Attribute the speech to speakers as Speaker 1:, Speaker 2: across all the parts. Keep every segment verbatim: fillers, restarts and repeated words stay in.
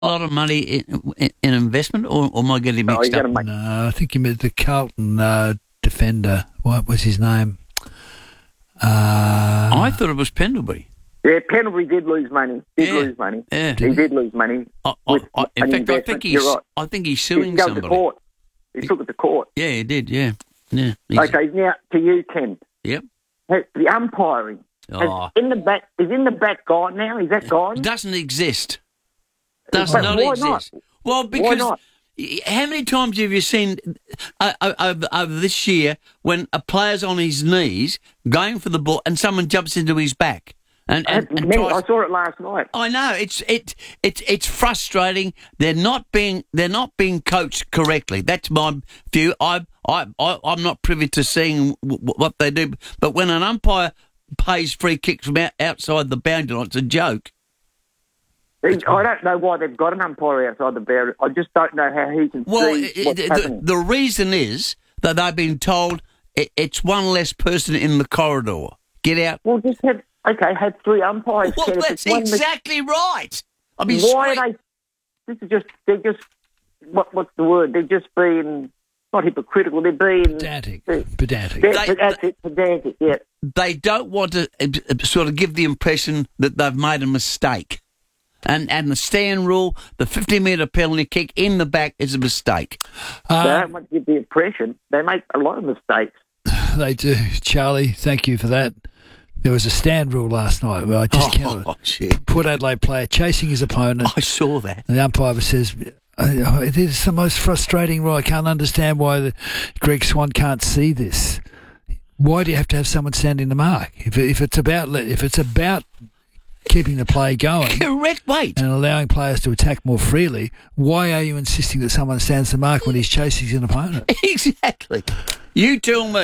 Speaker 1: lot of money in, in, in investment, or, or am I getting
Speaker 2: No,
Speaker 1: mixed
Speaker 2: you're
Speaker 1: up?
Speaker 2: gonna make-
Speaker 3: No, I think you meant the Carlton uh, defender. What was his name? Uh,
Speaker 1: I thought it was Pendlebury.
Speaker 2: Yeah, Pendlebury did lose money. Did
Speaker 1: Yeah.
Speaker 2: lose money.
Speaker 1: Yeah.
Speaker 2: He did lose money.
Speaker 1: I, I,
Speaker 2: with
Speaker 1: I, in
Speaker 2: an
Speaker 1: fact, I
Speaker 2: investment.
Speaker 1: think he's.
Speaker 2: You're right.
Speaker 1: I think he's
Speaker 2: He
Speaker 1: suing
Speaker 2: go
Speaker 1: somebody.
Speaker 2: to court. He took it to court.
Speaker 1: Yeah, he did. Yeah, yeah. He's-
Speaker 2: Okay, now to you, Ken.
Speaker 1: Yep.
Speaker 2: Hey, the umpiring. Has
Speaker 1: Oh,
Speaker 2: in the back is in the back gone now? Is that gone?
Speaker 1: doesn't exist. Does
Speaker 2: But
Speaker 1: not
Speaker 2: why
Speaker 1: exist.
Speaker 2: not?
Speaker 1: Well, because
Speaker 2: not?
Speaker 1: how many times have you seen uh, uh, over, over this year when a player's on his knees going for the ball and someone jumps into his back and, and, and
Speaker 2: Many-
Speaker 1: tries-
Speaker 2: I saw it last night.
Speaker 1: I know it's it it's it's frustrating. They're not being they're not being coached correctly. That's my view. I I, I I'm not privy to seeing w- w- what they do. But when an umpire pays free kicks from out, outside the boundary line, it's a joke.
Speaker 2: I don't know why they've got an umpire outside the boundary. I just don't know how he can
Speaker 1: Well,
Speaker 2: see
Speaker 1: it,
Speaker 2: what's
Speaker 1: the,
Speaker 2: happening.
Speaker 1: the reason is that they've been told it, it's one less person in the corridor. Get out.
Speaker 2: Well, just have okay, have three umpires.
Speaker 1: Well,
Speaker 2: Ken. If
Speaker 1: that's
Speaker 2: it's one mis-
Speaker 1: exactly right. I mean,
Speaker 2: why
Speaker 1: scream-
Speaker 2: are they? This is just they're just what what's the word? They're just being not hypocritical. They're being
Speaker 3: pedantic.
Speaker 2: they're-
Speaker 3: Pedantic.
Speaker 2: they're-
Speaker 1: They-
Speaker 2: that's it, pedantic. Yeah.
Speaker 1: they don't want to uh, sort of give the impression that they've made a mistake. And and the stand rule, the fifty metre penalty kick in the back is a mistake.
Speaker 2: They
Speaker 3: Uh,
Speaker 2: don't want to give the impression. They make a lot of mistakes.
Speaker 3: they do. Charlie, thank you for that. There was a stand rule last night where I just
Speaker 1: Oh,
Speaker 3: can't.
Speaker 1: shit.
Speaker 3: Port Adelaide player chasing his opponent.
Speaker 1: I saw that.
Speaker 3: And the umpire says, "Oh, it is the most frustrating rule. I can't understand why the Greg Swan can't see this. Why do you have to have someone standing the mark? If, if it's about if it's about keeping the play going
Speaker 1: Correct, wait.
Speaker 3: and allowing players to attack more freely, why are you insisting that someone stands the mark when he's chasing his opponent?"
Speaker 1: Exactly. You tell me.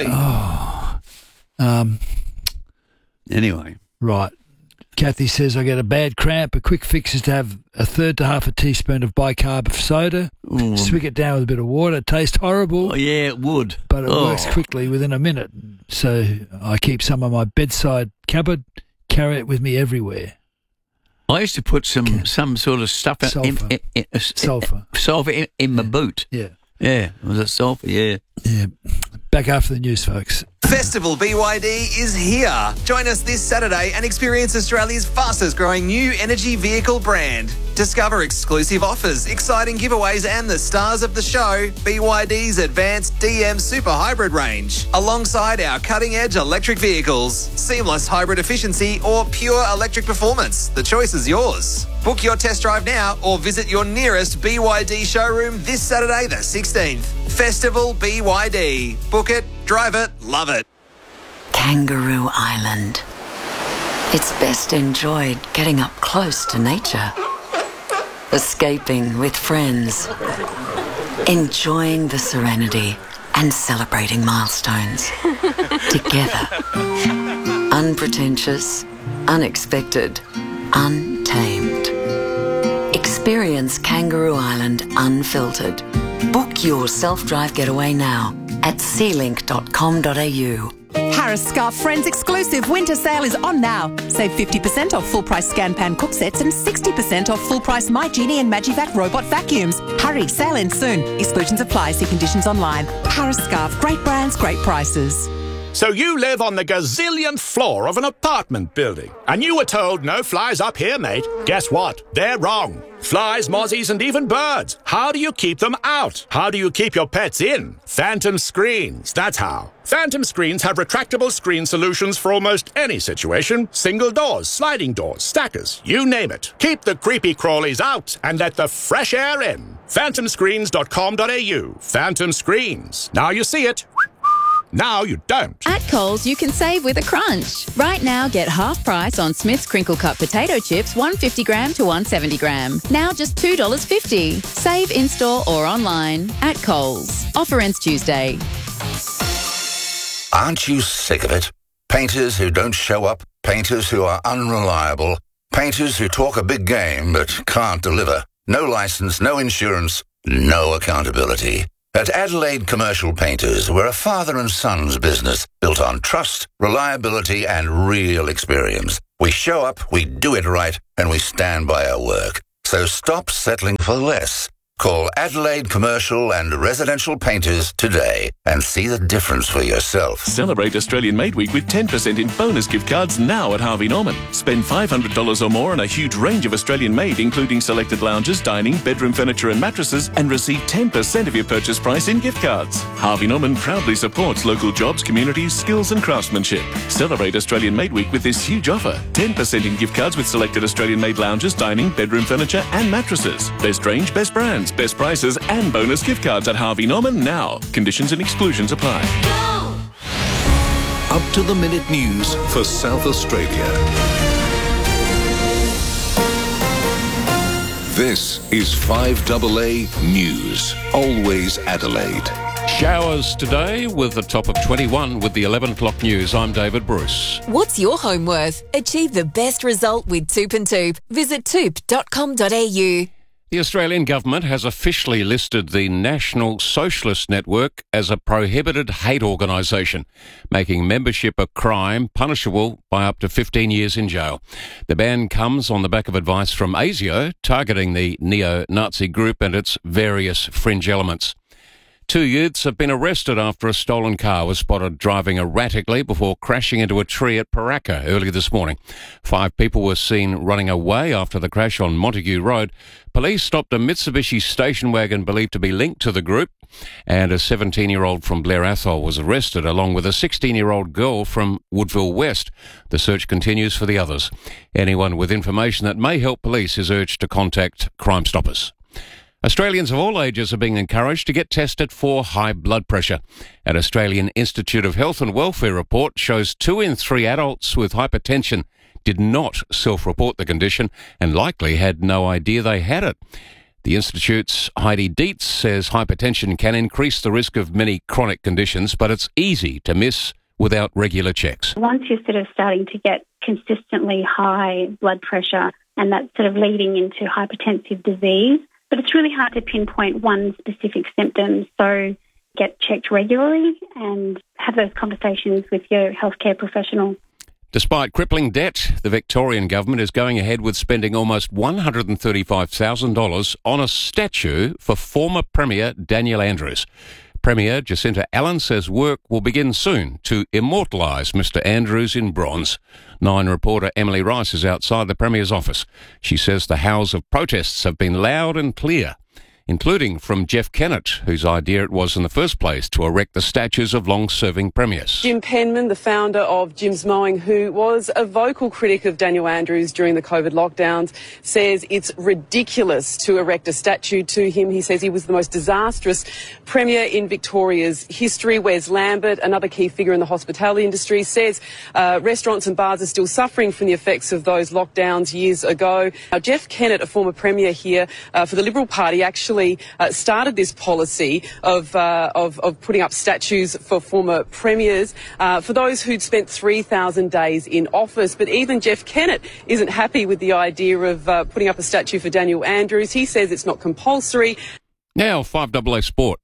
Speaker 3: Um,
Speaker 1: Anyway.
Speaker 3: right. Kathy says, I get a bad cramp. A quick fix is to have a third to half a teaspoon of bicarb of soda,
Speaker 1: Ooh.
Speaker 3: swig it down with a bit of water. It tastes horrible.
Speaker 1: Oh, yeah, it would.
Speaker 3: But it
Speaker 1: Oh.
Speaker 3: works quickly within a minute. So I keep some on my bedside cupboard, carry it with me everywhere.
Speaker 1: I used to put some some sort of stuff in,
Speaker 3: Sulphur.
Speaker 1: in, in, in,
Speaker 3: Sulphur.
Speaker 1: sulphur in, in my boot.
Speaker 3: Yeah.
Speaker 1: Yeah, was it sulphur? Yeah.
Speaker 3: Yeah. Back after the news, folks.
Speaker 4: Festival B Y D is here. Join us this Saturday and experience Australia's fastest growing new energy vehicle brand. Discover exclusive offers, exciting giveaways and the stars of the show, B Y D's advanced D M Super Hybrid range, alongside our cutting-edge electric vehicles, seamless hybrid efficiency or pure electric performance. The choice is yours. Book your test drive now or visit your nearest B Y D showroom this Saturday the sixteenth. Festival B Y D. Book it, drive it, love it.
Speaker 5: Kangaroo Island. It's best enjoyed getting up close to nature, escaping with friends, enjoying the serenity and celebrating milestones together. Unpretentious, unexpected, untamed. Experience Kangaroo Island unfiltered. Book your self-drive getaway now at sealink dot com dot a u.
Speaker 6: Harris Scarf Friends exclusive winter sale is on now. Save fifty percent off full price Scan Pan cook sets and sixty percent off full price My Genie and Magivac robot vacuums. Hurry, sale ends soon. Exclusions apply. See conditions online. Harris Scarf, great brands, great prices.
Speaker 7: So you live on the gazillionth floor of an apartment building, and you were told no flies up here, mate. Guess what? They're wrong. Flies, mozzies, and even birds. How do you keep them out? How do you keep your pets in? Phantom Screens, that's how. Phantom Screens have retractable screen solutions for almost any situation. Single doors, sliding doors, stackers, you name it. Keep the creepy crawlies out and let the fresh air in. phantom screens dot com dot a u. Phantom Screens. Now you see it. Now you don't.
Speaker 8: At Coles, you can save with a crunch. Right now, get half price on Smith's Crinkle Cut potato chips, one hundred fifty gram to one hundred seventy gram. Now just two dollars fifty. Save in-store or online at Coles. Offer ends Tuesday.
Speaker 9: Aren't you sick of it? Painters who don't show up, painters who are unreliable, painters who talk a big game but can't deliver. No license, no insurance, no accountability. At Adelaide Commercial Painters, we're a father and son's business built on trust, reliability, and real experience. We show up, we do it right, and we stand by our work. So stop settling for less. Call Adelaide Commercial and Residential Painters today and see the difference for yourself.
Speaker 10: Celebrate Australian Made Week with ten percent in bonus gift cards now at Harvey Norman. Spend five hundred dollars or more on a huge range of Australian made, including selected lounges, dining, bedroom furniture and mattresses, and receive ten percent of your purchase price in gift cards. Harvey Norman proudly supports local jobs, communities, skills and craftsmanship. Celebrate Australian Made Week with this huge offer. ten percent in gift cards with selected Australian made lounges, dining, bedroom furniture and mattresses. Best range, best brands, best prices and bonus gift cards at Harvey Norman now. Conditions and exclusions apply.
Speaker 11: Up to the minute news for South Australia. This is five A A News. Always Adelaide.
Speaker 12: Showers today with the top of twenty-one with the eleven o'clock news. I'm David Bruce.
Speaker 13: What's your home worth? Achieve the best result with Toop and Toop. Visit toop dot com dot a u.
Speaker 12: The Australian government has officially listed the National Socialist Network as a prohibited hate organisation, making membership a crime punishable by up to fifteen years in jail. The ban comes on the back of advice from ASIO, targeting the neo-Nazi group and its various fringe elements. Two youths have been arrested after a stolen car was spotted driving erratically before crashing into a tree at Paraka early this morning. Five people were seen running away after the crash on Montague Road. Police stopped a Mitsubishi station wagon believed to be linked to the group, and a seventeen-year-old from Blair Athol was arrested, along with a sixteen-year-old girl from Woodville West. The search continues for the others. Anyone with information that may help police is urged to contact Crime Stoppers. Australians of all ages are being encouraged to get tested for high blood pressure. An Australian Institute of Health and Welfare report shows two in three adults with hypertension did not self-report the condition and likely had no idea they had it. The Institute's Heidi Dietz says hypertension can increase the risk of many chronic conditions, but it's easy to miss without regular checks.
Speaker 14: Once you're sort of starting to get consistently high blood pressure, and that's sort of leading into hypertensive disease, but it's really hard to pinpoint one specific symptom. So get checked regularly and have those conversations with your healthcare professional.
Speaker 12: Despite crippling debt, the Victorian government is going ahead with spending almost one hundred thirty-five thousand dollars on a statue for former Premier Daniel Andrews. Premier Jacinta Allen says work will begin soon to immortalise Mister Andrews in bronze. Nine reporter Emily Rice is outside the Premier's office. She says the howls of protests have been loud and clear, including from Jeff Kennett, whose idea it was in the first place to erect the statues of long-serving premiers.
Speaker 15: Jim Penman, the founder of Jim's Mowing, who was a vocal critic of Daniel Andrews during the COVID lockdowns, says it's ridiculous to erect a statue to him. He says he was the most disastrous premier in Victoria's history. Wes Lambert, another key figure in the hospitality industry, says uh, restaurants and bars are still suffering from the effects of those lockdowns years ago. Now, Jeff Kennett, a former premier here uh, for the Liberal Party, actually Uh, started this policy of, uh, of of putting up statues for former premiers, uh, for those who'd spent three thousand days in office. But even Jeff Kennett isn't happy with the idea of uh, putting up a statue for Daniel Andrews. He says it's not compulsory.
Speaker 12: Now, five A A Sport.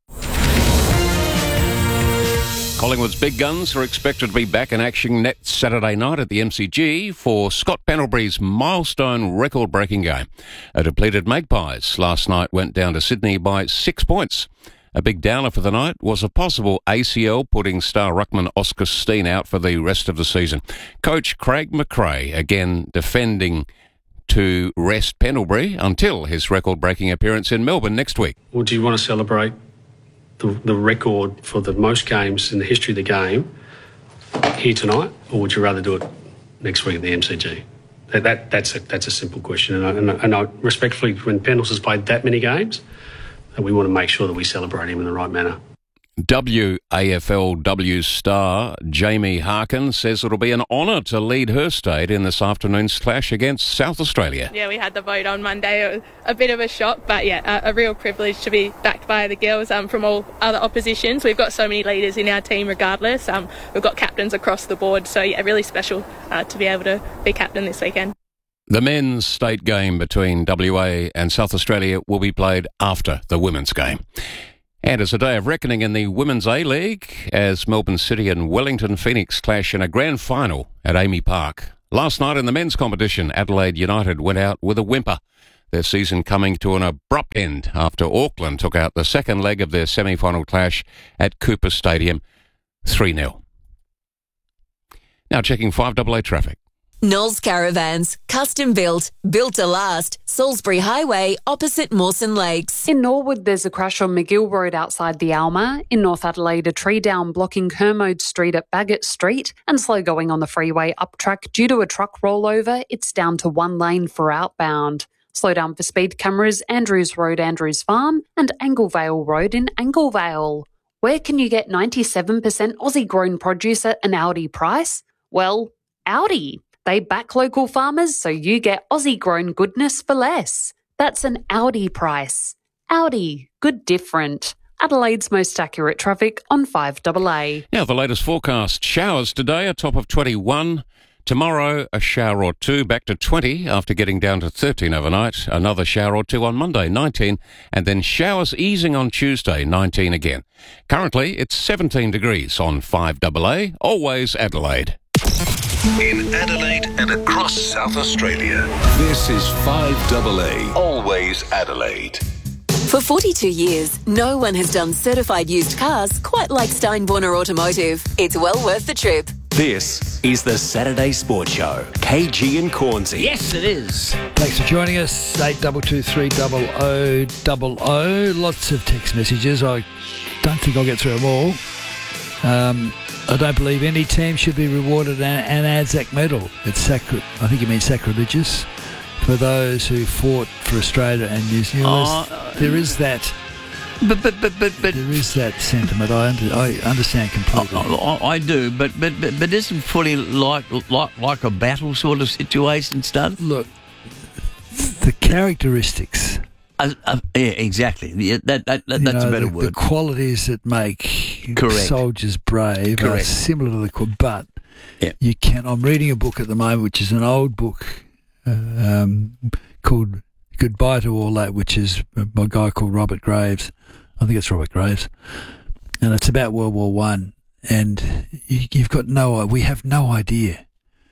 Speaker 12: Collingwood's big guns are expected to be back in action next Saturday night at the M C G for Scott Pendlebury's milestone record-breaking game. A depleted Magpies last night went down to Sydney by six points. A big downer for the night was a possible A C L, putting star ruckman Oscar Steen out for the rest of the season. Coach Craig McRae again defending to rest Pendlebury until his record-breaking appearance in Melbourne next week.
Speaker 16: Well, do you want to celebrate The, the record for the most games in the history of the game here tonight, or would you rather do it next week at the M C G? That, that that's a that's a simple question, and I, and I, and I respectfully, when Pendles has played that many games, we want to make sure that we celebrate him in the right manner.
Speaker 12: W A F L W star Jamie Harkin says it'll be an honour to lead her state in this afternoon's clash against South Australia.
Speaker 17: Yeah, we had the vote on Monday. It was a bit of a shock, but yeah, a, a real privilege to be backed by the girls um, from all other oppositions. We've got so many leaders in our team regardless. Um, we've got captains across the board, so yeah, really special uh, to be able to be captain this weekend.
Speaker 12: The men's state game between W A and South Australia will be played after the women's game. And it's a day of reckoning in the Women's A-League as Melbourne City and Wellington Phoenix clash in a grand final at Amy Park. Last night in the men's competition, Adelaide United went out with a whimper. their season coming to an abrupt end after Auckland took out the second leg of their semi-final clash at Cooper Stadium three nil. Now checking five A A traffic.
Speaker 13: Knowles Caravans, custom built, built to last. Salisbury Highway, opposite Mawson Lakes.
Speaker 18: In Norwood, there's a crash on McGill Road outside the Alma. In North Adelaide, a tree down blocking Kermode Street at Baggett Street. And slow going on the freeway up track due to a truck rollover. It's down to one lane for outbound. Slow down for speed cameras, Andrews Road, Andrews Farm, and Anglevale Road in Anglevale. Where can you get ninety-seven percent Aussie-grown produce at an Audi price? Well, Audi. They back local farmers so you get Aussie-grown goodness for less. That's an Audi price. Audi. Good different. Adelaide's most accurate traffic on five A A.
Speaker 12: Now the latest forecast. Showers today, a top of twenty-one. Tomorrow, a shower or two, back to twenty after getting down to thirteen overnight. Another shower or two on Monday, nineteen. And then showers easing on Tuesday, nineteen again. Currently, it's seventeen degrees on five A A. Always Adelaide.
Speaker 11: In Adelaide and across South Australia, this is five A A. Always Adelaide.
Speaker 13: For forty-two years, no one has done certified used cars quite like Steinborner Automotive. It's well worth the trip.
Speaker 19: This is the Saturday Sports Show. K G and Cornsey.
Speaker 1: Yes, it is.
Speaker 3: Thanks for joining us. eight two two three oh oh oh oh. Lots of text messages. I don't think I'll get through them all. Um, I don't believe any team should be rewarded an, an Anzac medal. It's sacri- I think you mean sacrilegious for those who fought for Australia and New Zealand.
Speaker 1: Oh,
Speaker 3: there is that.
Speaker 1: But but but but, but
Speaker 3: there is that sentiment. I under, I understand completely.
Speaker 1: I, I, I do, but but but, but isn't footy like like like a battle sort of situation, Stud?
Speaker 3: Look, the characteristics.
Speaker 1: Uh, uh, yeah, exactly. Yeah, that, that, that that's
Speaker 3: know,
Speaker 1: a better
Speaker 3: the,
Speaker 1: word.
Speaker 3: The qualities that make
Speaker 1: Correct.
Speaker 3: soldiers brave
Speaker 1: Correct.
Speaker 3: are similar to the but
Speaker 1: yeah.
Speaker 3: you can. I'm reading a book at the moment, which is an old book uh, um, called Goodbye to All That, which is by a guy called Robert Graves. I think it's Robert Graves, and it's about World War One. And you, you've got no, we have no idea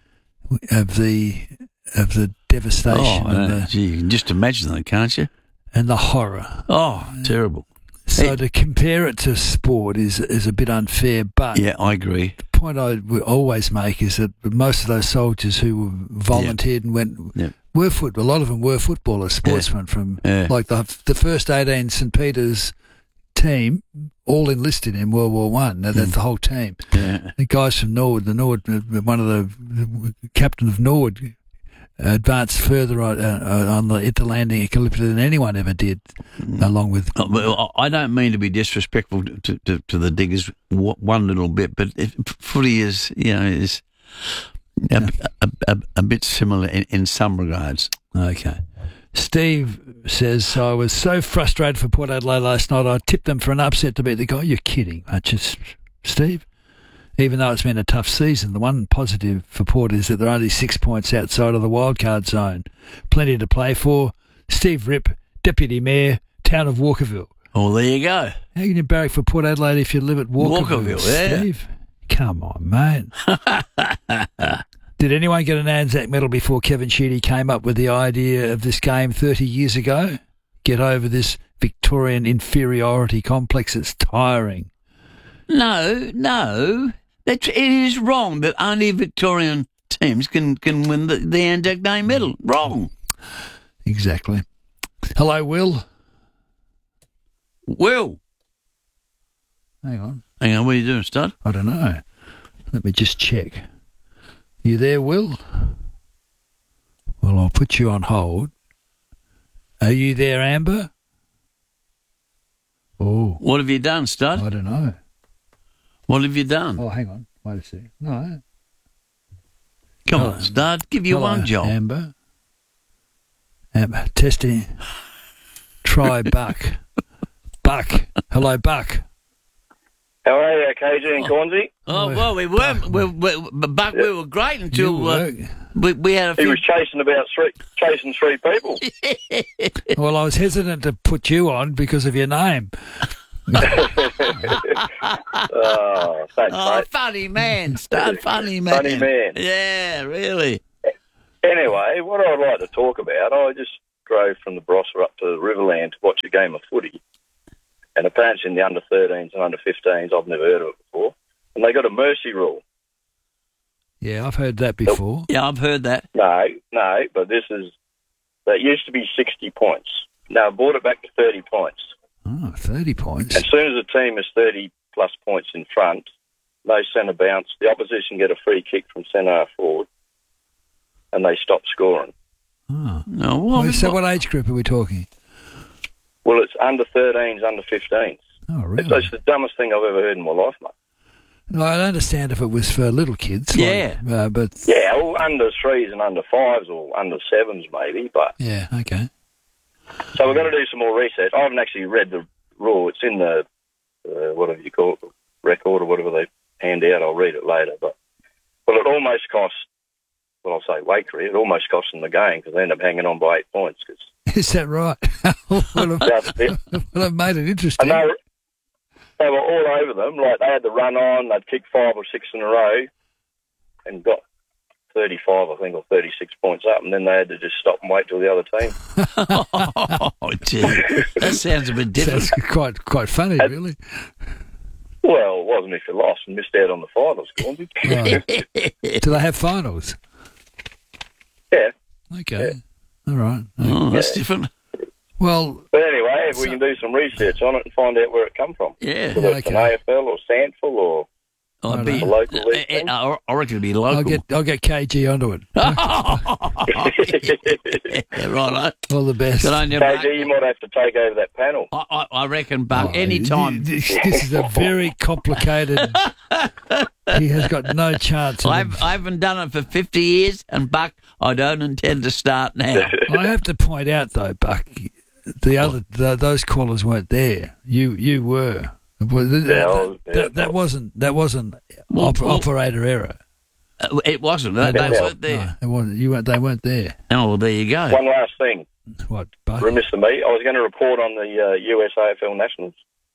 Speaker 3: of the of the devastation.
Speaker 1: Oh,
Speaker 3: and
Speaker 1: no,
Speaker 3: the,
Speaker 1: gee, you can just imagine that, can't you?
Speaker 3: And the horror.
Speaker 1: Oh, terrible.
Speaker 3: So
Speaker 1: Hey.
Speaker 3: to compare it to sport is is a bit unfair, but
Speaker 1: Yeah, I agree.
Speaker 3: the point I would always make is that most of those soldiers who volunteered and went
Speaker 1: Yeah.
Speaker 3: were foot. A lot of them were footballers, sportsmen from
Speaker 1: Yeah.
Speaker 3: like the the first eighteen St Peter's team, all enlisted in World War One. Now that's the whole team.
Speaker 1: Yeah.
Speaker 3: The guys from Norwood, the Norwood, one of the, the captain of Norwood, advanced further on, uh, on the, at the landing at Calypso than anyone ever did, along with.
Speaker 1: Oh, well, I don't mean to be disrespectful to, to, to the Diggers w- one little bit, but it, footy is, you know, is a, a, a, a bit similar in, in some regards.
Speaker 3: Okay. Steve says, I was so frustrated for Port Adelaide last night, I tipped them for an upset to beat the guy. You're kidding, aren't you, Steve? Even though it's been a tough season, the one positive for Port is that they're only six points outside of the wildcard zone. Plenty to play for. Steve Ripp, Deputy Mayor, Town of Walkerville.
Speaker 1: Oh, there you go.
Speaker 3: How can you barrack for Port Adelaide if you live at Walkerville,
Speaker 1: Walkerville, yeah.
Speaker 3: Steve? Come on, mate. Did anyone get an Anzac medal before Kevin Sheedy came up with the idea of this game thirty years ago? Get over this Victorian inferiority complex. It's tiring.
Speaker 1: No, no. That's, it is wrong that only Victorian teams can, can win the, the Anzac Day medal. Wrong.
Speaker 3: Exactly. Hello, Will.
Speaker 1: Will.
Speaker 3: Hang on.
Speaker 1: Hang on, what are you doing, Stud?
Speaker 3: I don't know. Let me just check. You there, Will? Well, I'll put you on hold. Are you there, Amber? Oh.
Speaker 1: What have you done, Stud?
Speaker 3: I don't know.
Speaker 1: What have you done?
Speaker 3: Oh, hang on. Wait a sec. No.
Speaker 1: Come
Speaker 3: Hello.
Speaker 1: on, Stud. Give you
Speaker 3: Hello,
Speaker 1: one job.
Speaker 3: Amber. Amber. Testing. Try Buck. Buck. Hello, Buck.
Speaker 20: How are you, K G and Cornsey?
Speaker 1: Oh, well, we weren't. We, we, Buck, we were great until uh, we, we had a
Speaker 20: He
Speaker 1: few...
Speaker 20: was chasing about three, chasing three people.
Speaker 3: Well, I was hesitant to put you on because of your name.
Speaker 20: Oh, thanks,
Speaker 1: Oh,
Speaker 20: mate.
Speaker 1: funny man, Stud. Funny man.
Speaker 20: Funny man.
Speaker 1: Yeah, really.
Speaker 20: Anyway, what I'd like to talk about, I just drove from the Barossa up to Riverland to watch a game of footy. And apparently in the under thirteens and under fifteens, I've never heard of it before, and they got a mercy rule.
Speaker 3: Yeah, I've heard that before.
Speaker 1: Yeah, I've heard that.
Speaker 20: No, no, but this is, that used to be sixty points. Now, I brought it back to thirty points.
Speaker 3: Oh, thirty points.
Speaker 20: As soon as a team is thirty plus points in front, no centre bounce, the opposition get a free kick from centre half forward, and they stop scoring.
Speaker 3: Oh.
Speaker 1: No, what,
Speaker 3: Well, so what age group are we talking?
Speaker 20: Well, it's under thirteens, under fifteens.
Speaker 3: Oh, really?
Speaker 20: It's, it's the dumbest thing I've ever heard in my life, mate.
Speaker 3: No, I understand if it was for little kids.
Speaker 1: Yeah.
Speaker 3: Like, uh, but
Speaker 20: Yeah, well, under threes and under fives or under sevens maybe, but...
Speaker 3: yeah, okay.
Speaker 20: So we're going to do some more research. I haven't actually read the rule. It's in the, uh, whatever you call it, record or whatever they hand out. I'll read it later. But well, it almost cost, well, I'll say Wakery, it almost cost them the game because they ended up hanging on by eight points. Cause
Speaker 3: Is that right? well,
Speaker 20: that's it.
Speaker 3: well, it made it interesting.
Speaker 20: And they were, they were all over them. Like, they had the run on, they'd kick five or six in a row and got thirty-five, I think, or thirty-six points up, and then they had to just stop and wait till the other team.
Speaker 1: Oh, gee. That sounds a bit different.
Speaker 3: Sounds quite, quite funny,
Speaker 20: And-
Speaker 3: really.
Speaker 20: Well, it wasn't if you lost and missed out on the finals, Gormsey.
Speaker 3: Right. Do they have finals?
Speaker 20: Yeah.
Speaker 3: Okay. All right.
Speaker 1: Oh, that's
Speaker 20: Yeah.
Speaker 1: different.
Speaker 3: Well,
Speaker 20: But anyway, if we can do some research on it and find out where it come from.
Speaker 1: Yeah.
Speaker 20: Whether it's an
Speaker 3: Okay.
Speaker 20: A F L or Sandful or
Speaker 1: I'd
Speaker 20: a
Speaker 1: be,
Speaker 20: local
Speaker 1: uh,
Speaker 20: league
Speaker 1: uh,
Speaker 20: team.
Speaker 1: I I reckon it'd be local.
Speaker 3: I'll get I'll get K G onto it.
Speaker 1: Yeah, right.
Speaker 3: All the best.
Speaker 1: Good on you,
Speaker 20: K
Speaker 1: Buck.
Speaker 20: G, you might have to take over that panel.
Speaker 1: I, I, I reckon, Buck,
Speaker 3: Oh,
Speaker 1: any time.
Speaker 3: This, this is a very complicated. He has got no chance. Of
Speaker 1: I've, I haven't done it for fifty years, and Buck, I don't intend to start now.
Speaker 3: I have to point out though, Buck, the other the, those callers weren't there. You you were. Well, th-
Speaker 20: Yeah, I
Speaker 3: that,
Speaker 20: was- yeah.
Speaker 3: that, that wasn't that wasn't
Speaker 1: Well,
Speaker 3: op-
Speaker 1: well-
Speaker 3: operator error.
Speaker 1: Uh, It wasn't. They, they
Speaker 20: Yeah.
Speaker 1: weren't there.
Speaker 3: No, it wasn't. You weren't. They weren't there.
Speaker 1: Oh, well, there you go.
Speaker 20: One last thing,
Speaker 3: What, Buck?
Speaker 20: remiss of me, I was going to report on the uh, U S A F L Nationals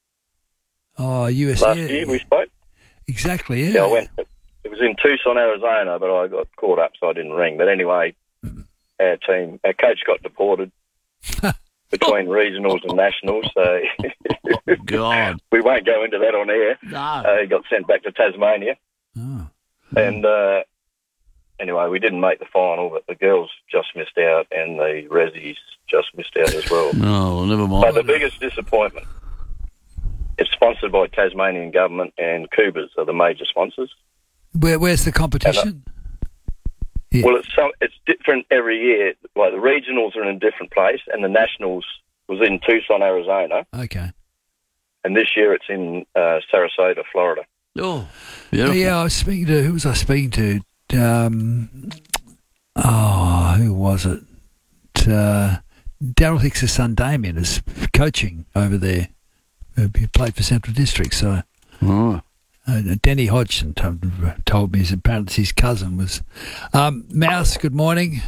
Speaker 3: Oh, U S.
Speaker 20: last
Speaker 3: yeah,
Speaker 20: year. We spoke.
Speaker 3: exactly. Yeah.
Speaker 20: Yeah, I went. It was in Tucson, Arizona, but I got caught up, so I didn't ring. But anyway, our team, our coach got deported between regionals and nationals, so
Speaker 1: God.
Speaker 20: we won't go into that on air.
Speaker 1: No.
Speaker 20: Uh, he got sent back to Tasmania.
Speaker 3: Oh.
Speaker 20: And uh, anyway, we didn't make the final, but the girls just missed out, and the Rezzies just missed out as well.
Speaker 1: No, well, never
Speaker 20: But the
Speaker 1: mind.
Speaker 20: biggest disappointment, it's sponsored by Tasmanian government, and Cougars are the major sponsors.
Speaker 3: Where where's the competition? Yeah.
Speaker 20: Well, it's some, it's different every year. Like the regionals are in a different place, and the nationals was in Tucson, Arizona,
Speaker 3: Okay.
Speaker 20: and this year it's in uh, Sarasota, Florida.
Speaker 1: Oh,
Speaker 3: Oh,
Speaker 1: beautiful.
Speaker 3: yeah, I was speaking to who was I speaking to? Um, oh, who was it? Uh, Daryl Hicks' son Damien is coaching over there. Uh, He played for Central District, so
Speaker 1: Oh.
Speaker 3: uh, Denny Hodgson told, told me his apparently his cousin was. Um, Mouse, good morning.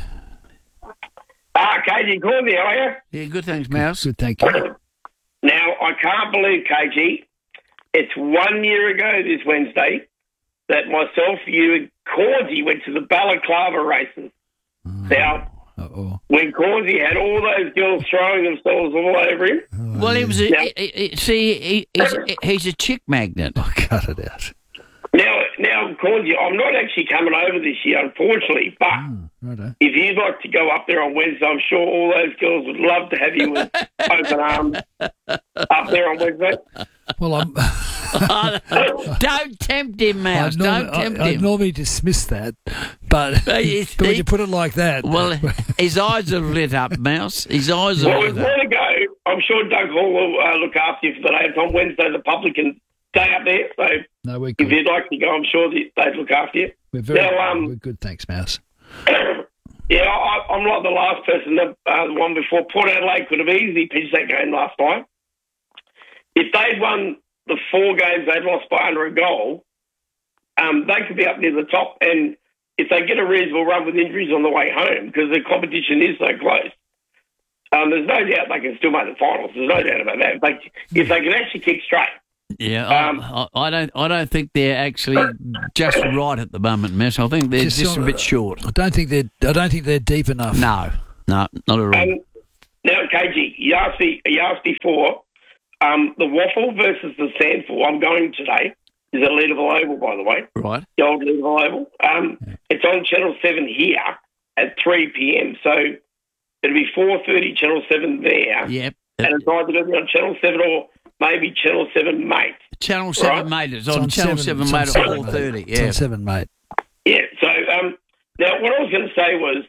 Speaker 21: Ah, K G, call me, are you?
Speaker 1: Yeah, good, thanks, Mouse.
Speaker 3: Good, thank you.
Speaker 21: Now, I can't believe, K G, it's one year ago this Wednesday that myself, you, and Causey went to the Balaclava races. Now,
Speaker 3: Uh-oh.
Speaker 21: when Causey had all those girls throwing themselves all over him,
Speaker 1: Well, he was a,
Speaker 21: Now-
Speaker 1: he, he, see, he, he's, he's a chick magnet.
Speaker 3: Oh, cut it out.
Speaker 21: now, now, Causey, I'm not actually coming over this year, unfortunately, but
Speaker 3: Righto.
Speaker 21: if you'd like to go up there on Wednesday, I'm sure all those girls would love to have you with open arms up there on Wednesday.
Speaker 3: Well, I'm.
Speaker 1: Don't tempt him, Mouse.
Speaker 3: I'd normally,
Speaker 1: Don't tempt
Speaker 3: I, I'd
Speaker 1: him.
Speaker 3: normally dismiss that, but,
Speaker 1: But you
Speaker 3: but when
Speaker 1: see-
Speaker 3: you put it like that,
Speaker 1: Well, his eyes are lit up, Mouse. His eyes are
Speaker 21: Well, if
Speaker 1: lit
Speaker 21: you
Speaker 1: up.
Speaker 21: want to go, I'm sure Doug Hall will uh, look after you for the day. It's on Wednesday. The public can stay up there. So
Speaker 3: no, we're
Speaker 21: if
Speaker 3: good.
Speaker 21: you'd like to go, I'm sure that they'd look after you.
Speaker 3: We're very
Speaker 21: Now, um,
Speaker 3: we're good, thanks, Mouse.
Speaker 21: Yeah, I, I'm like the last person, that, uh, the one before. Port Adelaide could have easily pitched that game last time. If they'd won the four games they'd lost by under a goal, um, they could be up near the top. And if they get a reasonable run with injuries on the way home, because the competition is so close, um, there's no doubt they can still make the finals. There's no doubt about that. If they, if they can actually kick straight.
Speaker 1: Yeah, I-
Speaker 21: Um,
Speaker 1: I, I don't. I don't think they're actually just right at the moment, Mouse. I think they're just,
Speaker 3: Just
Speaker 1: a
Speaker 3: on-
Speaker 1: bit short.
Speaker 3: I don't think they're. I don't think they're deep enough.
Speaker 1: No, no, not at all.
Speaker 21: And Now, K G, you asked me, you asked before, um, the waffle versus the sandful I'm going today is at Leederville Oval, by the way.
Speaker 1: Right.
Speaker 21: The old Leederville Oval. Um, yeah. It's on Channel seven here at three p.m. So it'll be four thirty Channel seven there.
Speaker 1: Yep.
Speaker 21: And it's either going to be on Channel seven or maybe Channel seven Mate.
Speaker 1: Channel seven
Speaker 21: right?
Speaker 1: Mate. It's, it's on, on Channel seven, seven Mate at four thirty. Yeah.
Speaker 3: It's on seven Mate.
Speaker 21: Yeah. So um, now what I was going to say was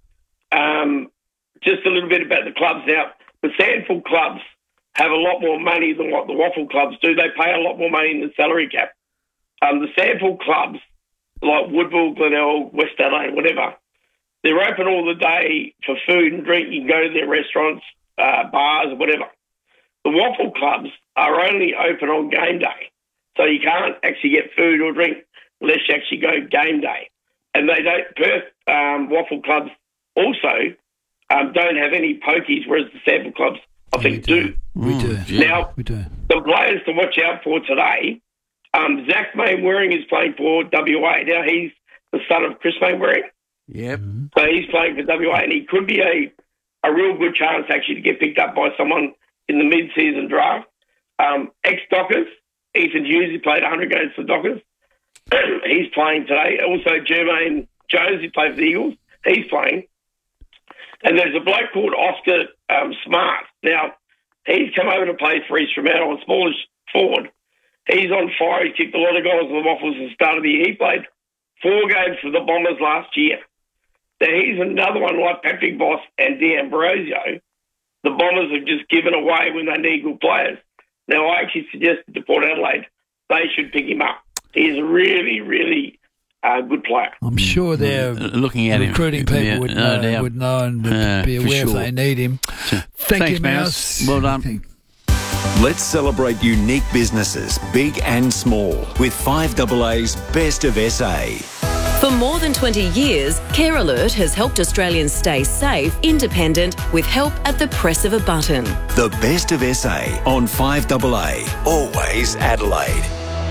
Speaker 21: um, just a little bit about the clubs. Now, the Sandful clubs have a lot more money than what the Waffle clubs do. They pay a lot more money in the salary cap. Um, the Sandful clubs, like Woodville, Glenelg, West Adelaide, whatever, they're open all the day for food and drink. You can go to their restaurants, uh, bars, whatever. The Waffle clubs are only open on game day, so you can't actually get food or drink unless you actually go game day. And they don't. Perth um, Waffle clubs also um, don't have any pokies, whereas the Sandful clubs, I think,
Speaker 3: we do.
Speaker 21: do.
Speaker 3: We do.
Speaker 21: Now,
Speaker 3: we do.
Speaker 21: The players to watch out for today, um, Zach Mainwaring is playing for W A. Now, he's the son of Chris Mainwaring.
Speaker 1: Yep.
Speaker 21: So he's playing for W A, and he could be a, a real good chance, actually, to get picked up by someone in the mid-season draft. Um, ex-Dockers, Ethan Hughes, he played one hundred games for Dockers. He's playing today. Also, Jermaine Jones, he played for the Eagles. He's playing. And there's a bloke called Oscar um, Smart. Now, he's come over to play for East Fremantle, a smallish forward. He's on fire. He kicked a lot of goals in the Waffles at the start of the year. He played four games for the Bombers last year. Now, he's another one like Patrick Boss and D'Ambrosio. The Bombers have just given away when they need good players. Now, I actually suggested to Port Adelaide they should pick him up. He's a really, really uh, good player.
Speaker 3: I'm sure they're
Speaker 1: looking at
Speaker 3: recruiting
Speaker 1: him.
Speaker 3: people
Speaker 1: Yeah,
Speaker 3: would,
Speaker 1: no
Speaker 3: know,
Speaker 1: doubt.
Speaker 3: would know and would
Speaker 1: Uh,
Speaker 3: be
Speaker 1: for
Speaker 3: aware
Speaker 1: sure.
Speaker 3: if they need him. Thank
Speaker 1: Thanks,
Speaker 3: you,
Speaker 1: Mouse.
Speaker 3: Mouse.
Speaker 1: Well done.
Speaker 19: Let's celebrate unique businesses, big and small, with five A A's Best of S A.
Speaker 2: For more than twenty years, Care Alert has helped Australians stay safe, independent, with help at the press of a button.
Speaker 19: The Best of S A on five A A. Always Adelaide.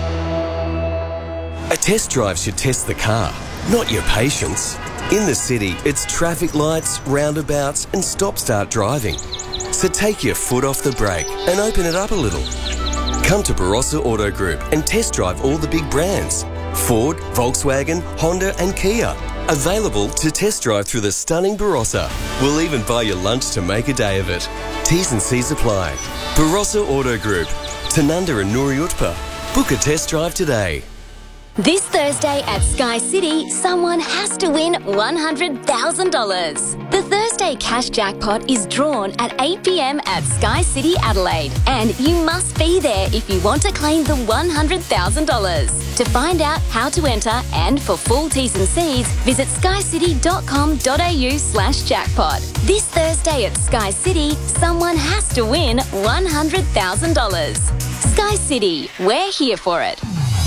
Speaker 22: A test drive should test the car, not your patience. In the city, it's traffic lights, roundabouts and stop-start driving. So take your foot off the brake and open it up a little. Come to Barossa Auto Group and test drive all the big brands. Ford, Volkswagen, Honda and Kia. Available to test drive through the stunning Barossa. We'll even buy you lunch to make a day of it. T's and C's apply. Barossa Auto Group. Tanunda and Noori Utpa. Book a test drive today.
Speaker 23: This Thursday at Sky City, someone has to win one hundred thousand dollars. The Thursday cash jackpot is drawn at eight p.m. at Sky City, Adelaide, and you must be there if you want to claim the one hundred thousand dollars. To find out how to enter and for full T's and C's, visit skycity.com.au slash jackpot. This Thursday at Sky City, someone has to win one hundred thousand dollars. Sky City, we're here for it.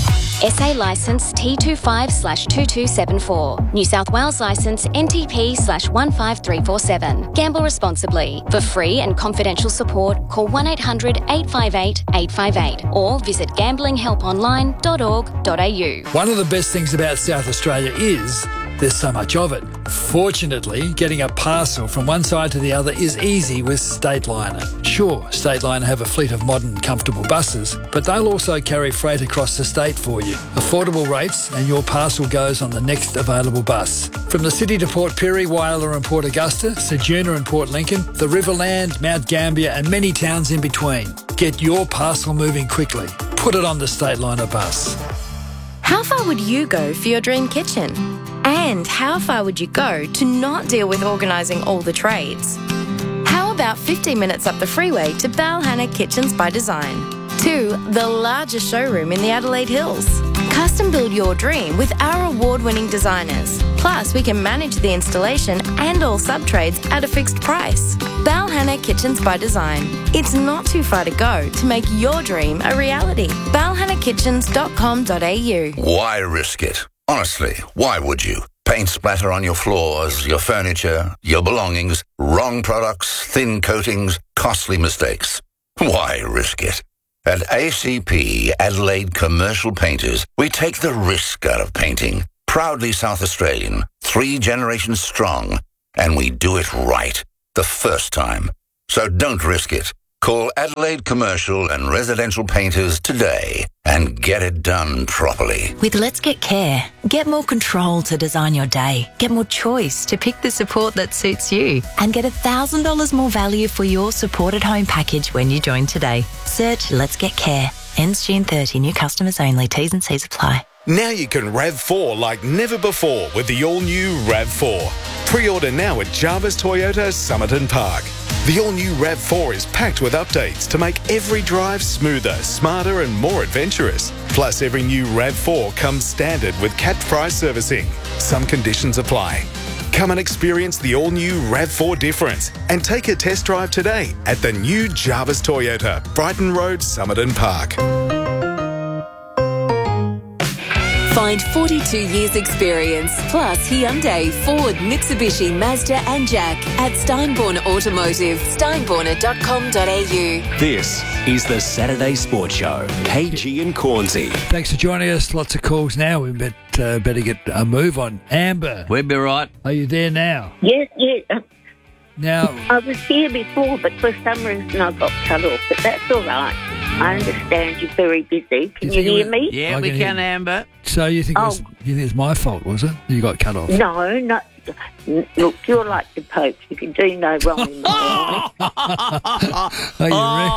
Speaker 23: S A licence T twenty-five slash two two seven four. New South Wales licence N T P slash one five three four seven. Gamble responsibly. For free and confidential support, call one eight hundred eight five eight eight five eight or visit gambling help online dot org dot a u.
Speaker 3: One of the best things about South Australia is there's so much of it. Fortunately, getting a parcel from one side to the other is easy with Stateliner. Sure, Stateliner have a fleet of modern, comfortable buses, but they'll also carry freight across the state for you. Affordable rates and your parcel goes on the next available bus. From the city to Port Pirie, Whyalla and Port Augusta, Ceduna and Port Lincoln, the Riverland, Mount Gambier and many towns in between. Get your parcel moving quickly. Put it on the Stateliner bus.
Speaker 24: How far would you go for your dream kitchen? And how far would you go to not deal with organising all the trades? How about fifteen minutes up the freeway to Balhanna Kitchens by Design? To the largest showroom in the Adelaide Hills. Custom build your dream with our award-winning designers. Plus, we can manage the installation and all sub-trades at a fixed price. Balhanna Kitchens by Design. It's not too far to go to make your dream a reality. balhanna kitchens dot com dot a u.
Speaker 9: Why risk it? Honestly, why would you? Paint splatter on your floors, your furniture, your belongings, wrong products, thin coatings, costly mistakes. Why risk it? At A C P, Adelaide Commercial Painters, we take the risk out of painting. Proudly South Australian, three generations strong, and we do it right the first time. So don't risk it. Call Adelaide Commercial and Residential Painters today and get it done properly.
Speaker 4: With Let's Get Care, get more control to design your day, get more choice to pick the support that suits you, and get one thousand dollars more value for your supported home package when you join today. Search Let's Get Care. Ends June thirtieth. New customers only. T's and C's apply.
Speaker 5: Now you can RAV four like never before with the all-new RAV four. Pre-order now at Jarvis Toyota Somerton Park. The all-new RAV four is packed with updates to make every drive smoother, smarter and more adventurous. Plus, every new RAV four comes standard with capped price servicing. Some conditions apply. Come and experience the all-new RAV four difference and take a test drive today at the new Jarvis Toyota, Brighton Road, Somerton Park.
Speaker 13: Find forty-two years experience plus Hyundai, Ford, Mitsubishi, Mazda and Jack at Steinborn Automotive, steinborner dot com dot a u.
Speaker 19: This is the Saturday Sports Show. K G and Cornsey.
Speaker 3: Thanks for joining us. Lots of calls now. We bet, uh, better get a move on. Amber.
Speaker 1: We'll be right.
Speaker 3: Are you there now?
Speaker 6: Yes, yes.
Speaker 3: Now,
Speaker 6: I was here before, but for some reason I got cut off. But that's all right. I understand you're very busy. Can you, you hear me?
Speaker 1: Yeah, I we can, can Amber.
Speaker 3: So you think,
Speaker 6: oh.
Speaker 3: it was, you think it's my fault, was it? You got cut off?
Speaker 6: No, not. Look, you're like the Pope. You can do no wrong in my
Speaker 1: oh, oh,